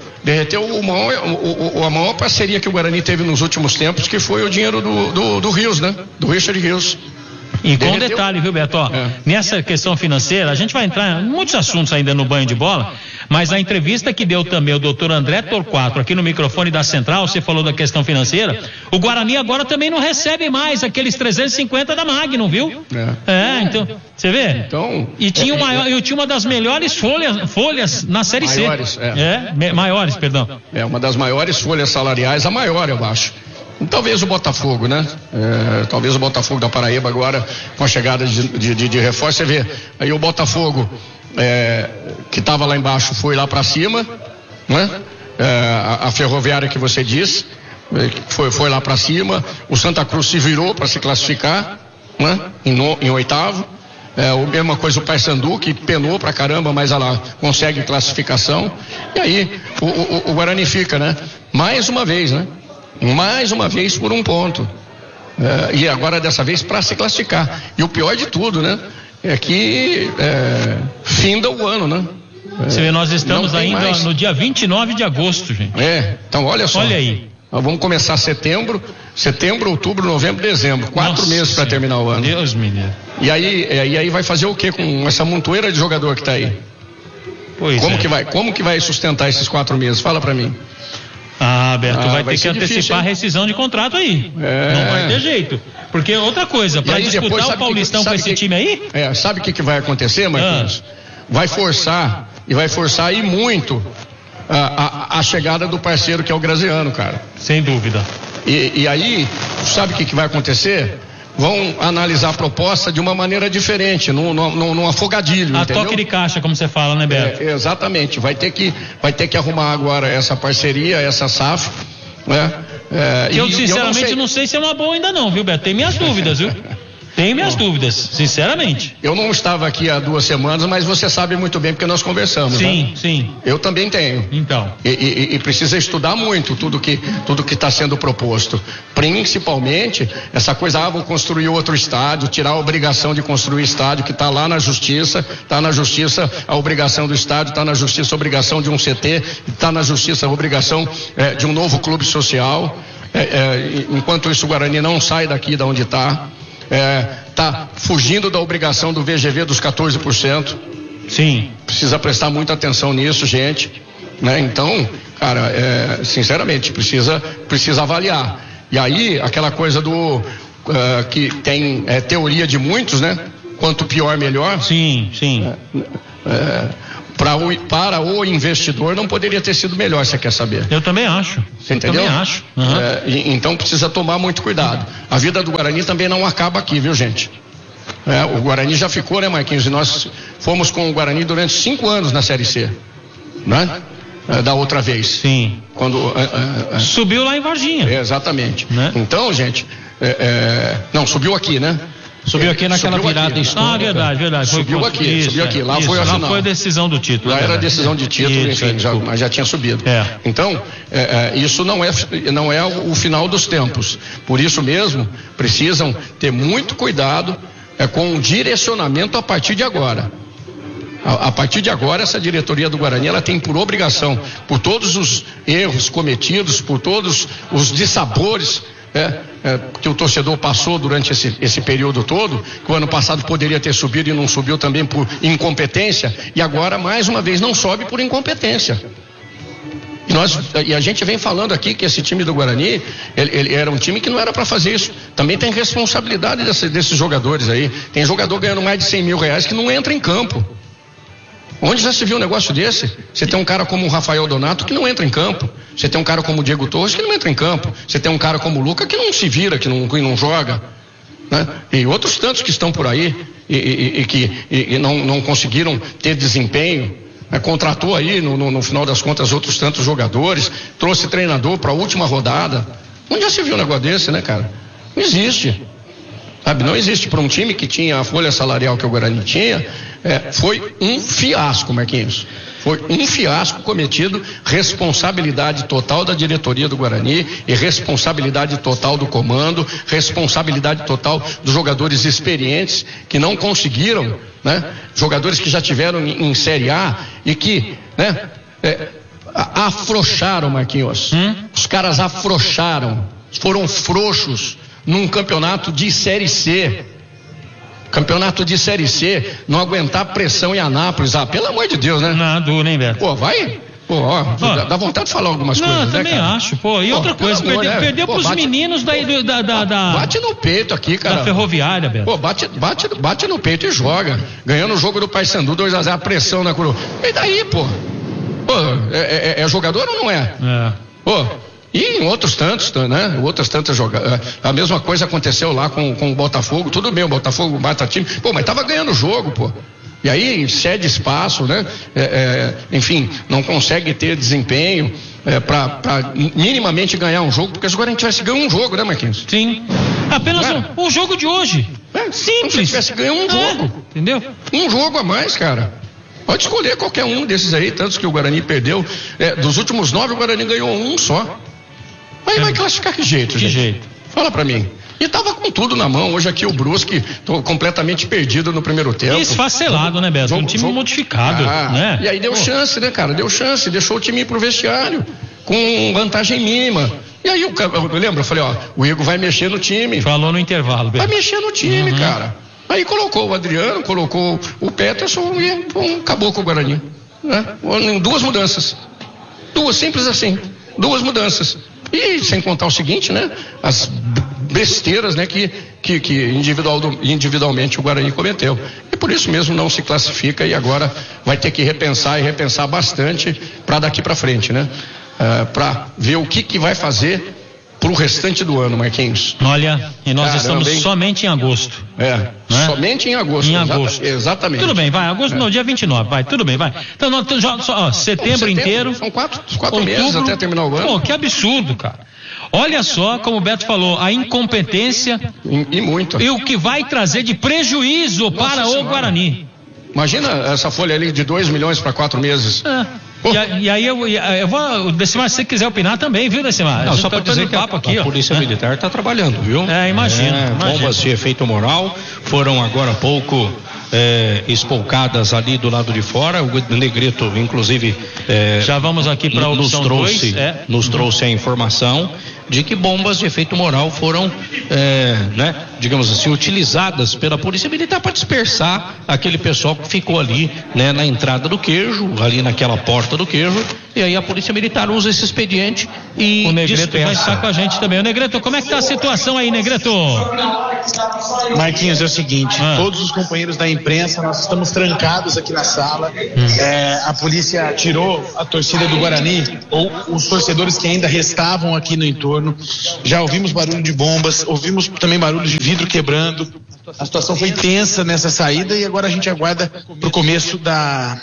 a maior parceria que o Guarani teve nos últimos tempos, que foi o dinheiro do Rios, né? Do Richard Rios. E com detalhe, viu, Beto? Nessa questão financeira, a gente vai entrar em muitos assuntos ainda no banho de bola, mas a entrevista que deu também o doutor André Torquato aqui no microfone da Central, você falou da questão financeira, o Guarani agora também não recebe mais aqueles 350 da Magnum, viu? Então, você vê? Então, e tinha uma das melhores folhas na Série maiores, C. Maiores, perdão. Uma das maiores folhas salariais, a maior, eu acho. Talvez o Botafogo, né? Talvez o Botafogo da Paraíba agora, com a chegada de reforço, você vê, aí o Botafogo, que estava lá embaixo, foi lá para cima, né? A Ferroviária que você disse, foi lá para cima, o Santa Cruz se virou para se classificar, né? Em 8º, a mesma coisa o Paysandu, que penou pra caramba, mas ela consegue classificação, e aí o Guarani fica, né? Mais uma vez, né? Mais uma vez por 1 ponto. E agora dessa vez para se classificar. E o pior de tudo, né? É que finda o ano, né? Você vê, nós estamos ainda no dia 29 de agosto, gente. Então olha só. Olha aí. Nós vamos começar setembro, outubro, novembro, dezembro. 4 meses para terminar o ano. Deus me livre. E aí vai fazer o que com essa montoeira de jogador que tá aí? Como que vai sustentar esses 4 meses? Fala para mim. Beto, vai ter que antecipar a rescisão de contrato aí. Não vai ter jeito. Porque outra coisa, para disputar depois, o Paulistão com esse time aí? Sabe o que vai acontecer, Marquinhos? Vai forçar e muito a chegada do parceiro que é o Graziano, cara. Sem dúvida. E aí, sabe o que vai acontecer? Vão analisar a proposta de uma maneira diferente, num afogadilho, entendeu? Toque de caixa, como você fala, né, Beto? Exatamente, vai ter que arrumar agora essa parceria, essa SAF, né? Eu sinceramente não sei se é uma boa ainda não, viu, Beto? Tem minhas dúvidas, viu? Tenho minhas dúvidas, sinceramente. Eu não estava aqui há 2 semanas, mas você sabe muito bem porque nós conversamos, sim, né? Sim. Eu também tenho. Então. E precisa estudar muito tudo que está sendo proposto. Principalmente essa coisa, vou construir outro estádio, tirar a obrigação de construir estádio que está lá na justiça, a obrigação do estádio, está na justiça a obrigação de um CT, está na justiça a obrigação de um novo clube social. Enquanto isso o Guarani não sai daqui da onde está. Tá fugindo da obrigação do VGV dos 14%. Sim. Precisa prestar muita atenção nisso, gente, né? Então, cara, sinceramente, precisa avaliar. E aí, aquela coisa que tem teoria de muitos, né? Quanto pior, melhor. Sim. para o investidor não poderia ter sido melhor, você quer saber? Eu também acho. Você entendeu? Eu também acho. Então precisa tomar muito cuidado. A vida do Guarani também não acaba aqui, viu, gente? O Guarani já ficou, né, Marquinhos? E nós fomos com o Guarani durante 5 anos na Série C, né? Da outra vez. Sim. Quando subiu lá em Varginha. Exatamente. Né? Então, gente, não, subiu aqui, né? Subiu aqui naquela virada histórica. Verdade. Subiu aqui. Lá foi a final. Lá foi a decisão do título. Lá era a decisão de título, enfim, mas já tinha subido. Então, isso não é o final dos tempos. Por isso mesmo, precisam ter muito cuidado com o direcionamento a partir de agora. A partir de agora, essa diretoria do Guarani, ela tem por obrigação, por todos os erros cometidos, por todos os dissabores que o torcedor passou durante esse período todo, que o ano passado poderia ter subido e não subiu também por incompetência, e agora, mais uma vez, não sobe por incompetência. E a gente vem falando aqui que esse time do Guarani, ele era um time que não era para fazer isso. Também tem responsabilidade desses jogadores aí. Tem jogador ganhando mais de 100 mil reais que não entra em campo. Onde já se viu um negócio desse? Você tem um cara como o Rafael Donato que não entra em campo. Você tem um cara como o Diego Torres que não entra em campo. Você tem um cara como o Luca que não se vira, que não joga, né? E outros tantos que estão por aí e que não conseguiram ter desempenho. Contratou aí no final das contas outros tantos jogadores, trouxe treinador para a última rodada. Onde já se viu um negócio desse, né, cara? Não existe. Sabe, não existe. Para um time que tinha a folha salarial que o Guarani tinha, foi um fiasco, Marquinhos. Foi um fiasco cometido, responsabilidade total da diretoria do Guarani e responsabilidade total do comando, responsabilidade total dos jogadores experientes que não conseguiram, né? Jogadores que já tiveram em Série A e que, né? Afrouxaram, Marquinhos. Os caras afrouxaram, foram frouxos num campeonato de Série C. Campeonato de Série C, não aguentar pressão em Anápolis. Pelo amor de Deus, né? Não, nem Beto. Pô, vai. Dá vontade de falar algumas coisas, né, cara? Também acho, E outra coisa, perdeu pros meninos da... Bate no peito aqui, cara. Da Ferroviária, Beto. Bate no peito e joga. Ganhando o jogo do Paysandu, 2-0, a pressão na coroa. E daí, é jogador ou não é? E em outros tantos, né? A mesma coisa aconteceu lá com o Botafogo. Tudo bem, o Botafogo mata time. Mas tava ganhando o jogo, E aí cede espaço, né? Enfim, não consegue ter desempenho para minimamente ganhar um jogo, porque se agora a gente tivesse ganho um jogo, né, Marquinhos? Sim. Apenas o jogo de hoje. Simples. Se tivesse ganho um jogo. Entendeu? Um jogo a mais, cara. Pode escolher qualquer um desses aí, tantos que o Guarani perdeu. Dos últimos 9, o Guarani ganhou um só. Aí vai classificar que jeito, gente? Que jeito? Fala pra mim. E tava com tudo na mão. Hoje aqui o Brusque, tô completamente perdido no primeiro tempo. Esfacelado, né, Beto? Um time modificado, né? E aí deu chance, né, cara? Deu chance, deixou o time ir pro vestiário com vantagem mínima. E aí eu lembro, eu falei, o Igor vai mexer no time. Falou no intervalo, Beto. Vai mexer no time, cara. Aí colocou o Adriano, colocou o Peterson e acabou com o Guarani, né? 2 mudanças. Simples assim. 2 mudanças. E sem contar o seguinte, né? As besteiras, né? Que individualmente o Guarani cometeu. E por isso mesmo não se classifica e agora vai ter que repensar bastante para daqui para frente, né? Para ver o que vai fazer pro restante do ano, Marquinhos. Olha, e nós estamos somente em agosto. Né? Somente em agosto. Em agosto. Exatamente. Tudo bem, vai. Agosto no dia 29, vai. Tudo bem, vai. Então, setembro inteiro. São 4 meses até terminar o ano. Que absurdo, cara. Olha só, como o Beto falou, a incompetência. E muito. E o que vai trazer de prejuízo para o Guarani. Imagina essa folha ali de 2 milhões para 4 meses. E aí eu vou, Decimar, se você quiser opinar também, viu, Decimar? Não, só para dizer que a Polícia Militar está trabalhando, viu? Imagino. Bombas de efeito moral foram agora há pouco espolcadas ali do lado de fora. O Negrito, inclusive, já vamos aqui para a opção 2. Nos trouxe a informação. de que bombas de efeito moral foram, né, digamos assim, utilizadas pela Polícia Militar para dispersar aquele pessoal que ficou ali, né, na entrada do queijo, ali naquela porta do queijo, e aí a Polícia Militar usa esse expediente e o Negreto dispersa. vai estar com a gente também. O Negreto, como é que tá a situação aí, Negreto? Marquinhos, é o seguinte, todos os companheiros da imprensa, nós estamos trancados aqui na sala. A polícia tirou a torcida do Guarani, ou os torcedores que ainda restavam aqui no entorno. Já ouvimos barulho de bombas, ouvimos também barulho de vidro quebrando. A situação foi tensa nessa saída e agora a gente aguarda pro começo da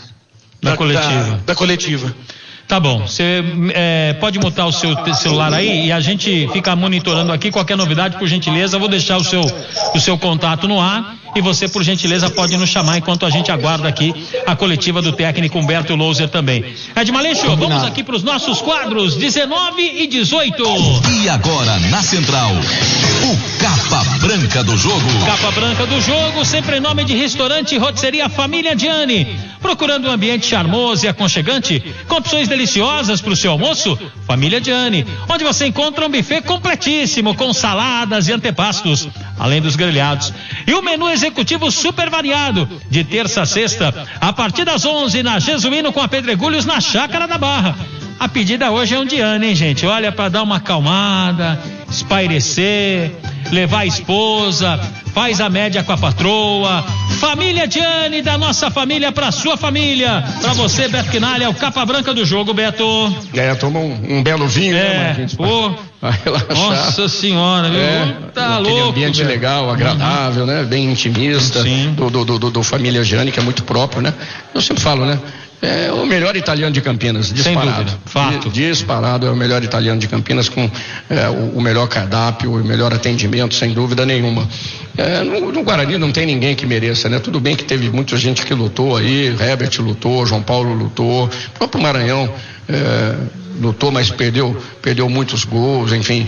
coletiva. Tá bom, você pode mutar o seu celular aí e a gente fica monitorando aqui. Qualquer novidade, por gentileza, eu vou deixar o seu contato no ar e você, por gentileza, pode nos chamar enquanto a gente aguarda aqui a coletiva do técnico Humberto Louser também. Edmaleixo, vamos aqui para os nossos quadros 19 e 18. E agora, na Central, o Capa Branca do Jogo. Capa Branca do Jogo, sempre em nome de restaurante e rotisseria Família Gianni. Procurando um ambiente charmoso e aconchegante, com opções deliciosas para o seu almoço? Família Gianni, onde você encontra um buffet completíssimo, com saladas e antepastos, além dos grelhados. E o menu executivo super variado, de terça a sexta, a partir das 11, na Jesuíno com a Pedregulhos, na Chácara da Barra. A pedida hoje é um Gianni, hein, gente? Olha, para dar uma acalmada, espairecer, levar a esposa, faz a média com a patroa. Família Gianni, da nossa família pra sua família. Pra você, Beto Quinalha, é o Capa Branca do Jogo, Beto. Toma um belo vinho, né, Marquinhos? Vai relaxar. Nossa senhora, viu? Tá louco. Aquele ambiente legal, agradável, né? Bem intimista. Sim. Do Família Gianni, que é muito próprio, né? Eu sempre falo, né? É o melhor italiano de Campinas, disparado. Sem dúvida, fato. Disparado, é o melhor italiano de Campinas, com o melhor cardápio, o melhor atendimento, sem dúvida nenhuma. No Guarani não tem ninguém que mereça, né? Tudo bem que teve muita gente que lutou aí, Herbert lutou, João Paulo lutou, o próprio Maranhão lutou, mas perdeu muitos gols, enfim.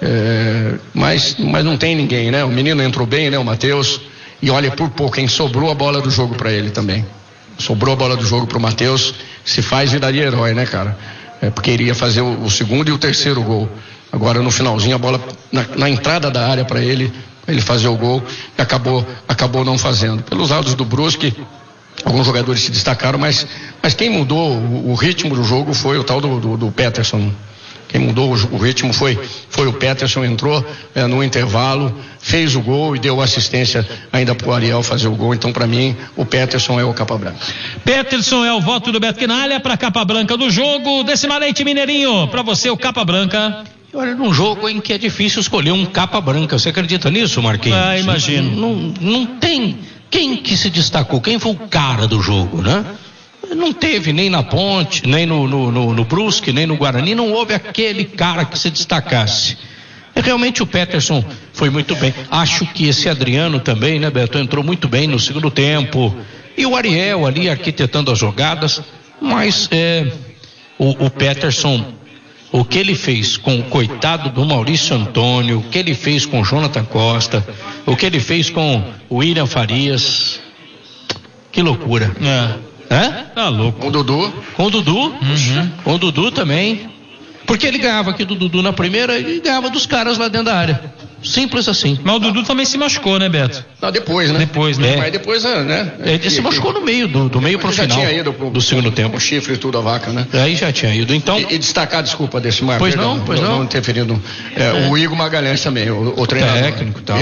Mas não tem ninguém, né? O menino entrou bem, né? O Matheus, e olha, por pouco, quem sobrou a bola do jogo para ele também. Sobrou a bola do jogo pro Matheus, se faz viraria herói, né, cara? Porque iria fazer o segundo e o terceiro gol. Agora no finalzinho a bola na entrada da área para ele fazer o gol, e acabou não fazendo. Pelos lados do Brusque, alguns jogadores se destacaram, mas quem mudou o ritmo do jogo foi o tal do Peterson. Quem mudou o ritmo foi o Peterson, entrou no intervalo, fez o gol e deu assistência ainda pro Ariel fazer o gol. Então, para mim, o Peterson é o Capa Branca. Peterson é o voto do Beto Quinalha para Capa Branca do jogo. Decimalente Mineirinho, para você o Capa Branca. Olha, num jogo em que é difícil escolher um Capa Branca, você acredita nisso, Marquinhos? Imagino. Não tem quem que se destacou, quem foi o cara do jogo, né? Não teve nem na Ponte, nem no Brusque, nem no Guarani, não houve aquele cara que se destacasse. Realmente o Peterson foi muito bem. Acho que esse Adriano também, né, Beto, entrou muito bem no segundo tempo. E o Ariel ali arquitetando as jogadas, mas o Peterson, o que ele fez com o coitado do Maurício Antônio, o que ele fez com o Jonathan Costa, o que ele fez com o William Farias, que loucura. Tá louco. Com o Dudu? Com o Dudu, com o Dudu também. Porque ele ganhava aqui do Dudu na primeira e ganhava dos caras lá dentro da área. Simples assim. Mas o Dudu também se machucou, né, Beto? Não, depois, né? Mas depois, né? Ele se machucou no meio, do meio pro final. Já tinha ido do segundo tempo. O chifre e tudo, a vaca, né? Aí já tinha ido, então... E destacar, desculpa, desse Marco. Pois não. Não interferindo. O Igor Magalhães também, o treinador. Técnico, tal,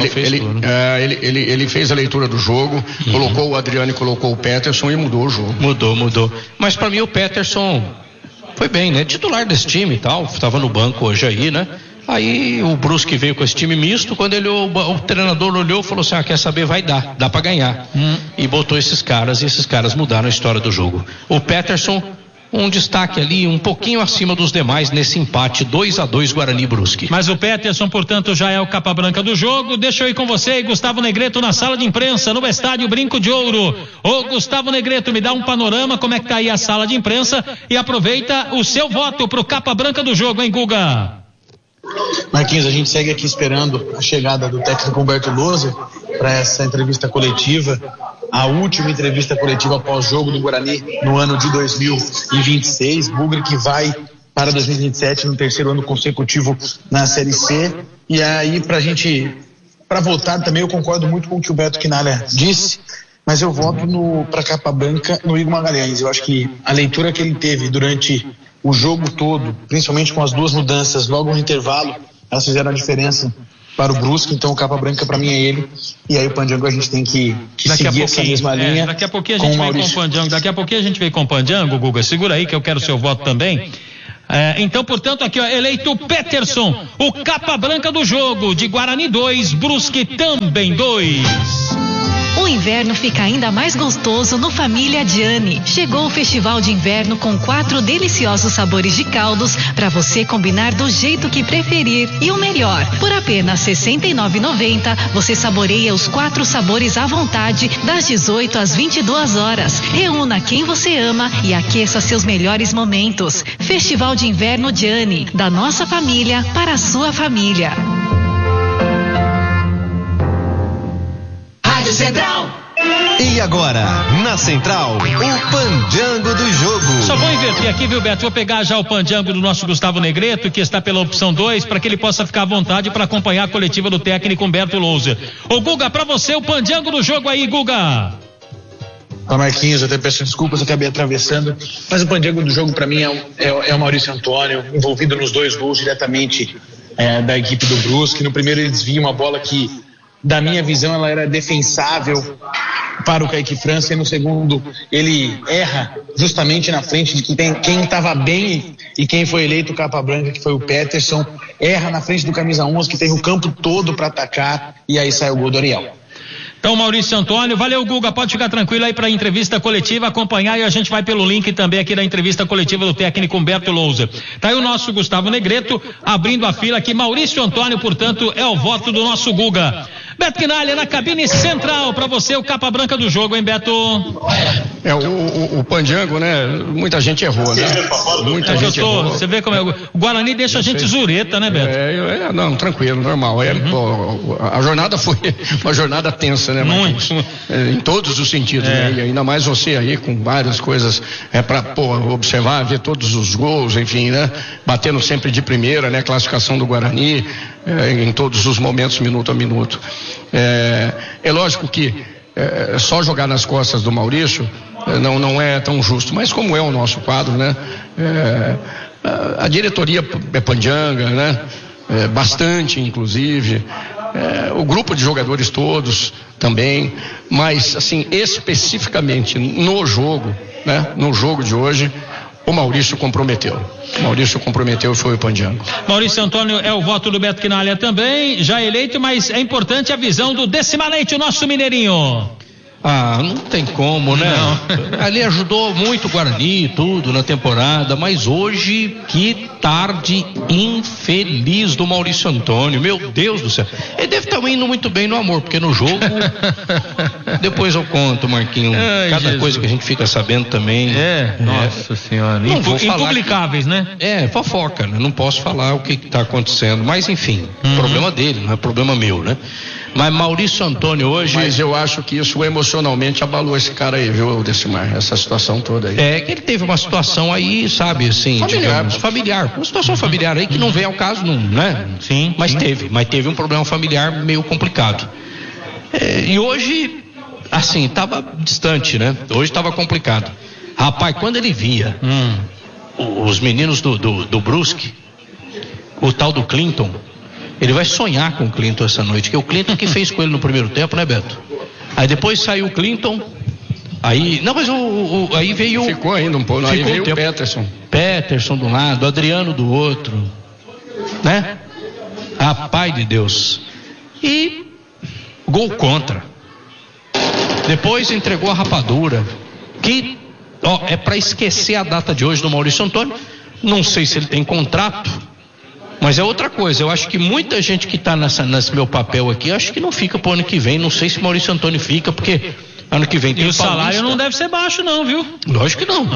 ele fez a leitura do jogo, colocou o Adriano e colocou o Peterson e mudou o jogo. Mudou. Mas pra mim o Peterson foi bem, né? Titular desse time e tal, estava no banco hoje aí, né? Aí o Brusque veio com esse time misto, quando o treinador olhou e falou assim, quer saber, vai dá pra ganhar. E botou esses caras, e esses caras mudaram a história do jogo. O Peterson, um destaque ali, um pouquinho acima dos demais nesse empate 2-2 Guarani Brusque. Mas o Peterson, portanto, já é o Capa Branca do jogo. Deixa eu ir com você, Gustavo Negreto, na sala de imprensa, no estádio Brinco de Ouro. Ô Gustavo Negreto, me dá um panorama, como é que tá aí a sala de imprensa, e aproveita o seu voto pro Capa Branca do jogo, hein, Guga? Marquinhos, a gente segue aqui esperando a chegada do técnico Humberto Louser para essa entrevista coletiva, a última entrevista coletiva após jogo do Guarani no ano de 2026. Bugre que vai para 2027, no terceiro ano consecutivo na Série C. E aí, para votar também, eu concordo muito com o que o Beto Quinalha disse, mas eu voto para Capa Branca no Igor Magalhães. Eu acho que a leitura que ele teve durante o jogo todo, principalmente com as duas mudanças logo no intervalo, elas fizeram a diferença para o Brusque. Então o Capa Branca para mim é ele, e aí o Pandiango a gente tem que seguir essa mesma linha. Daqui a pouquinho a gente vem com o Pandiango, Guga, segura aí que eu quero o seu voto também. Então, portanto, aqui, eleito Peterson, o Capa Branca do jogo, de Guarani 2, Brusque também 2. O inverno fica ainda mais gostoso no Família Gianni. Chegou o Festival de Inverno com 4 deliciosos sabores de caldos para você combinar do jeito que preferir. E o melhor, por apenas R$ 69,90 você saboreia os 4 sabores à vontade das 18 às 22 horas. Reúna quem você ama e aqueça seus melhores momentos. Festival de Inverno Gianni, da nossa família para a sua família. Central. E agora, na Central, o Pandiango do jogo. Só vou inverter aqui, viu, Beto? Vou pegar já o Pandiango do nosso Gustavo Negreto, que está pela opção 2, para que ele possa ficar à vontade para acompanhar a coletiva do técnico Humberto Louser. Ô, Guga, para você o Pandiango do jogo aí, Guga. Marquinhos, eu até peço desculpas, acabei atravessando, mas o Pandiango do jogo para mim é o Maurício Antônio, envolvido nos 2 gols diretamente da equipe do Brusque. No primeiro ele desvia uma bola que, da minha visão, ela era defensável para o Kaique França, e no segundo ele erra justamente na frente de quem estava bem e quem foi eleito Capa Branca, que foi o Peterson, erra na frente do camisa 11, que teve o campo todo para atacar, e aí sai o gol do Ariel. Então, Maurício Antônio, valeu, Guga, pode ficar tranquilo aí para a entrevista coletiva, acompanhar, e a gente vai pelo link também aqui da entrevista coletiva do técnico Humberto Louser. Tá aí o nosso Gustavo Negreto abrindo a fila aqui. Maurício Antônio, portanto, é o voto do nosso Guga. Beto Quinalha, na cabine central, para você o Capa Branca do jogo, hein, Beto? O Pandiango, né? Muita gente errou, né? Muita gente errou. Você vê como é. O Guarani deixa a gente zureta, né, Beto? Não, tranquilo, normal. A jornada foi uma jornada tensa, né? Muito. Em todos os sentidos, né? E ainda mais você aí com várias coisas para observar, ver todos os gols, enfim, né? Batendo sempre de primeira, né? Classificação do Guarani em todos os momentos, minuto a minuto. É lógico que só jogar nas costas do Maurício não é tão justo, mas como é o nosso quadro, né? A diretoria é Pandianga, né? Bastante, inclusive. O grupo de jogadores todos também, mas assim, especificamente no jogo, né? No jogo de hoje, o Maurício comprometeu. E foi o Pandiango. Maurício Antônio é o voto do Beto Quinalha também, já eleito, mas é importante a visão do Decimalente, o nosso mineirinho. Não tem como, né? Não. Ali ajudou muito o Guarani, tudo na temporada, mas hoje, que tarde infeliz do Maurício Antônio, meu Deus do céu. Ele deve estar indo muito bem no amor, porque no jogo, depois eu conto, Marquinhos, cada Jesus. Coisa que a gente fica sabendo também. Nossa senhora, impublicáveis, né? Fofoca, né? Não posso falar o que está acontecendo, mas enfim, problema dele, não é problema meu, né? Mas Maurício Antônio hoje... Mas eu acho que isso emocionalmente abalou esse cara aí, viu, Decimar? Essa situação toda aí. Que ele teve uma situação aí, sabe, assim, familiar. Uma situação familiar aí que não vem ao caso, não, né? Sim. Mas teve um problema familiar meio complicado. E hoje, assim, tava distante, né? Hoje tava complicado. Rapaz, quando ele via os meninos do Brusque, o tal do Clinton, ele vai sonhar com o Clinton essa noite, que é o Clinton que fez com ele no primeiro tempo, né, Beto? Aí depois saiu o Clinton, aí... Não, mas aí veio... Ficou ainda um pouco, aí veio o Peterson. Peterson do lado, Adriano do outro, né? Rapaz de Deus. E gol contra. Depois entregou a rapadura, que é para esquecer a data de hoje do Maurício Antônio. Não sei se ele tem contrato, mas é outra coisa. Eu acho que muita gente que está nesse meu papel aqui, acho que não fica pro ano que vem. Não sei se Maurício Antônio fica, porque ano que vem tem o salário não deve ser baixo não, viu? Lógico que não.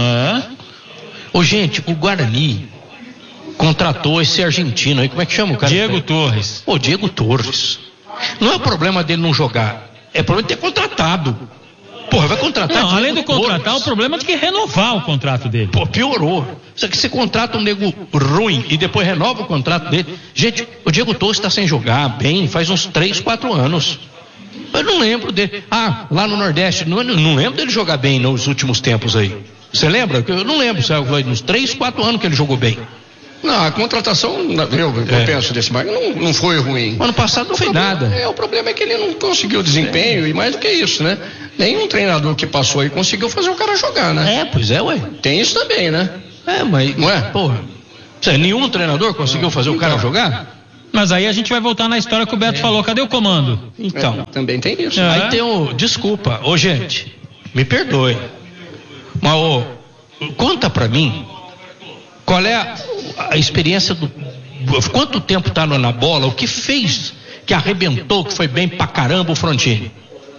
Gente, o Guarani contratou esse argentino aí, como é que chama o cara? Diego Torres. Diego Torres. Não é o problema dele não jogar, é o problema de ter contratado. Porra, vai contratar. Não, além do contratar, o problema é de que renovar o contrato dele. Pô, piorou. Isso aqui, você contrata um nego ruim e depois renova o contrato dele. Gente, o Diego Torres está sem jogar bem faz uns 3, 4 anos. Eu não lembro dele. Lá no Nordeste, não lembro dele jogar bem nos últimos tempos aí. Você lembra? Eu não lembro, se foi uns 3, 4 anos que ele jogou bem. Não, a contratação, eu penso desse Marco, não foi ruim. Ano passado não foi nada. O problema é que ele não conseguiu desempenho e mais do que isso, né? Nenhum treinador que passou aí conseguiu fazer o cara jogar, né? Pois é, ué. Tem isso também, né? Mas... Não é? Porra. Nenhum treinador conseguiu fazer o cara jogar? Mas aí a gente vai voltar na história que o Beto falou. Cadê o comando? Então. Também tem isso. Aí tem o... Desculpa. Gente, me perdoe. Mas, conta pra mim qual é a experiência do... Quanto tempo tá na bola? O que fez que arrebentou, que foi bem pra caramba o Frontini?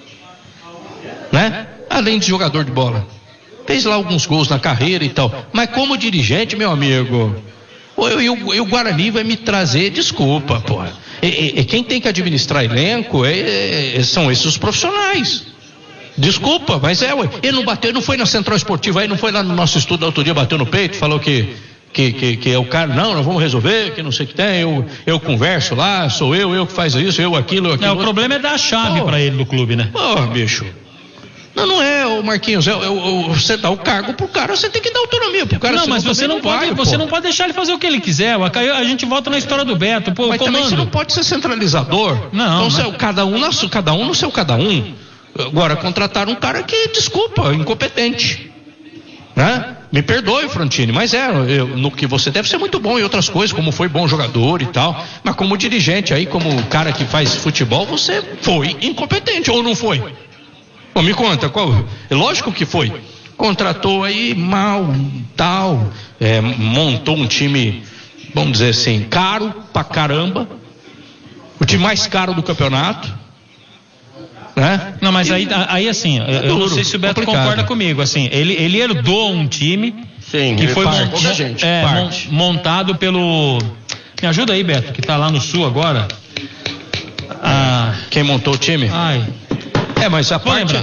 Né? Além de jogador de bola. Fez lá alguns gols na carreira e tal. Mas como dirigente, meu amigo... E o Guarani vai me trazer... Desculpa, porra. Quem tem que administrar elenco são esses os profissionais. Desculpa, mas ele não bateu, não foi na Central Esportiva aí, não foi lá no nosso estudo outro dia, bateu no peito, falou que é o cara, não, nós vamos resolver, que não sei o que tem, eu converso lá, sou eu que faz isso, eu aquilo. O problema é dar a chave pra ele do clube, né? Bicho. Não é, o Marquinhos, você dá o cargo pro cara, você tem que dar autonomia pro cara. Não, mas você não pode deixar ele fazer o que ele quiser. A gente volta na história do Beto, mas também você não pode ser centralizador. Não. Então, cada um no seu cada um. Agora, contratar um cara que, desculpa, incompetente. Né? Me perdoe, Frontini, mas no que você deve ser muito bom em outras coisas, como foi bom jogador e tal, mas como dirigente aí, como cara que faz futebol, você foi incompetente ou não foi? Me conta, lógico que foi. Contratou aí mal, tal, montou um time, vamos dizer assim, caro pra caramba, o time mais caro do campeonato. Né? Não, mas aí assim, eu não sei se o Beto concorda comigo, assim, ele herdou um time que foi montado pelo... Me ajuda aí, Beto, que tá lá no Sul agora. Quem montou o time? Mas a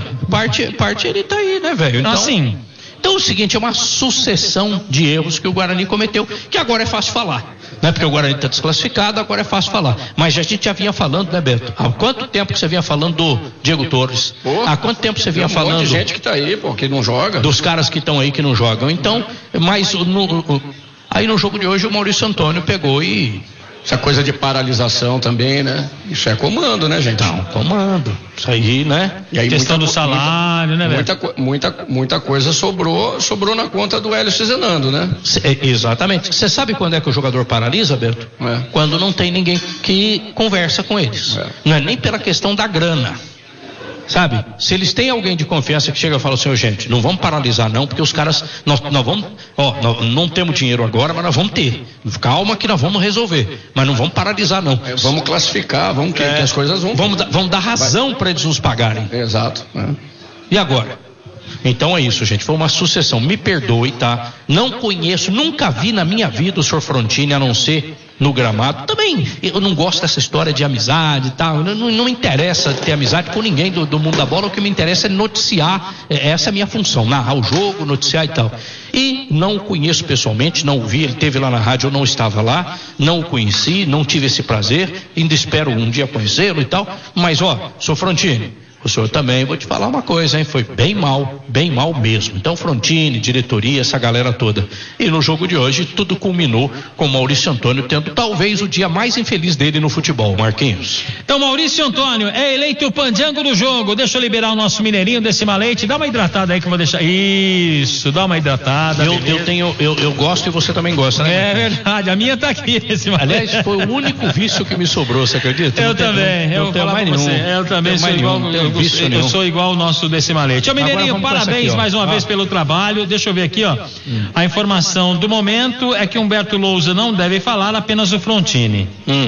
parte ele tá aí, né, velho? Então, então é o seguinte, é uma sucessão de erros que o Guarani cometeu, que agora é fácil falar. Não é porque o Guarani está desclassificado, agora é fácil falar. Mas a gente já vinha falando, né, Beto? Há quanto tempo que você vinha falando do Diego Torres? Há quanto tempo você vinha falando... Tem um monte de gente que tá aí, que não joga. Dos caras que estão aí que não jogam. Então, mas aí no jogo de hoje o Maurício Antônio pegou e... Essa coisa de paralisação também, né? Isso é comando, né, gente? Não, comando. Isso aí, né? E aí, questão do salário, né, velho? Muita coisa sobrou na conta do Hélio Zenando, né? Exatamente. Você sabe quando é que o jogador paralisa, Beto? Quando não tem ninguém que conversa com eles. Não é nem pela questão da grana. Sabe? Se eles têm alguém de confiança que chega e fala assim, gente, não vamos paralisar não, porque os caras, nós vamos, nós não temos dinheiro agora, mas nós vamos ter. Calma que nós vamos resolver, mas não vamos paralisar não. Vamos classificar, vamos que as coisas vão... Vamos dar razão para eles nos pagarem. Exato. E agora? Então é isso, gente, foi uma sucessão, me perdoe, tá? Não conheço, nunca vi na minha vida o senhor Frontini, a não ser no gramado. Também, eu não gosto dessa história de amizade e tal, não me interessa ter amizade com ninguém do mundo da bola, o que me interessa é noticiar, essa é a minha função, narrar o jogo, noticiar e tal. E não o conheço pessoalmente, não o vi, ele esteve lá na rádio, eu não estava lá, não o conheci, não tive esse prazer, ainda espero um dia conhecê-lo e tal, mas senhor Frontini, o senhor também, vou te falar uma coisa, hein? Foi bem mal mesmo. Então, Frontini, diretoria, essa galera toda. E no jogo de hoje, tudo culminou com o Maurício Antônio tendo talvez o dia mais infeliz dele no futebol, Marquinhos. Então, Maurício Antônio é eleito o pandiango do jogo. Deixa eu liberar o nosso mineirinho desse malete. Dá uma hidratada aí que eu vou deixar. Isso, dá uma hidratada. Eu gosto e você também gosta, né? É verdade, a minha tá aqui nesse malete. Aliás, foi o único vício que me sobrou, você acredita? Eu também. Eu tenho mais nenhum. Eu também sou igual. Eu sou igual o nosso decimalete. Ô, Mineirinho, parabéns mais uma vez pelo trabalho. Deixa eu ver aqui, a informação do momento é que Humberto Lousa não deve falar, apenas o Frontini.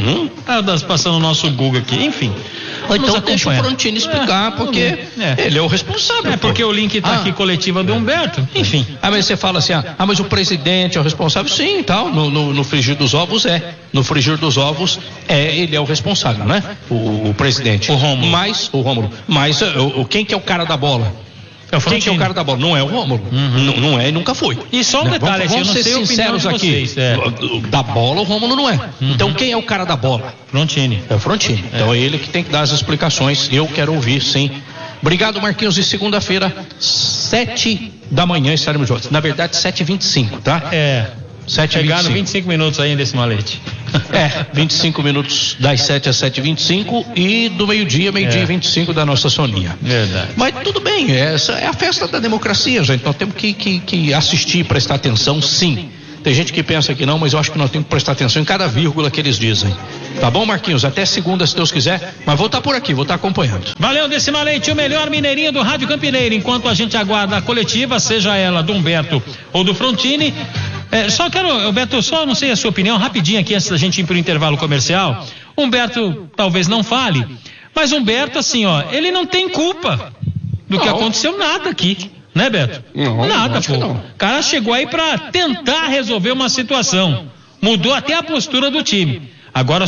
Tá passando o nosso Google aqui, enfim. Então deixa o Frontini explicar, porque ele é o responsável. Porque o link tá aqui, coletiva do Humberto, enfim. Mas você fala assim, mas o presidente é o responsável? Sim, tal, no frigir dos ovos no frigir dos ovos ele é o responsável, né? O presidente. O Rômulo. Mas quem que é o cara da bola? Quem que é o cara da bola? Não é o Rômulo. Não é e nunca foi. E só um detalhe, vamos ser sinceros aqui. Da bola o Rômulo não é. Então quem é o cara da bola? Frontini. É o Frontini. Então é ele que tem que dar as explicações. Eu quero ouvir, sim. Obrigado, Marquinhos. E segunda-feira, 7 da manhã estaremos juntos. Na verdade, 7h25, tá? 7h25. Chegaram 25 minutos aí desse malete. 25 minutos das 7 às 7h25 e do meio-dia e 25 da nossa Soninha. Verdade. Mas tudo bem, essa é a festa da democracia, gente. Nós temos que assistir, prestar atenção, sim. Tem gente que pensa que não, mas eu acho que nós temos que prestar atenção em cada vírgula que eles dizem. Tá bom, Marquinhos? Até segunda, se Deus quiser. Mas vou estar por aqui, vou estar acompanhando. Valeu, Decima Leite, o melhor mineirinho do Rádio Campineiro. Enquanto a gente aguarda a coletiva, seja ela do Humberto ou do Frontini. Só quero, Beto, só não sei a sua opinião, rapidinho aqui antes da gente ir para o intervalo comercial. Humberto talvez não fale, mas Humberto, assim, ele não tem culpa do que aconteceu, nada aqui. Né, Beto? Não, nada, pô. O cara chegou aí pra tentar resolver uma situação. Mudou até a postura do time. Agora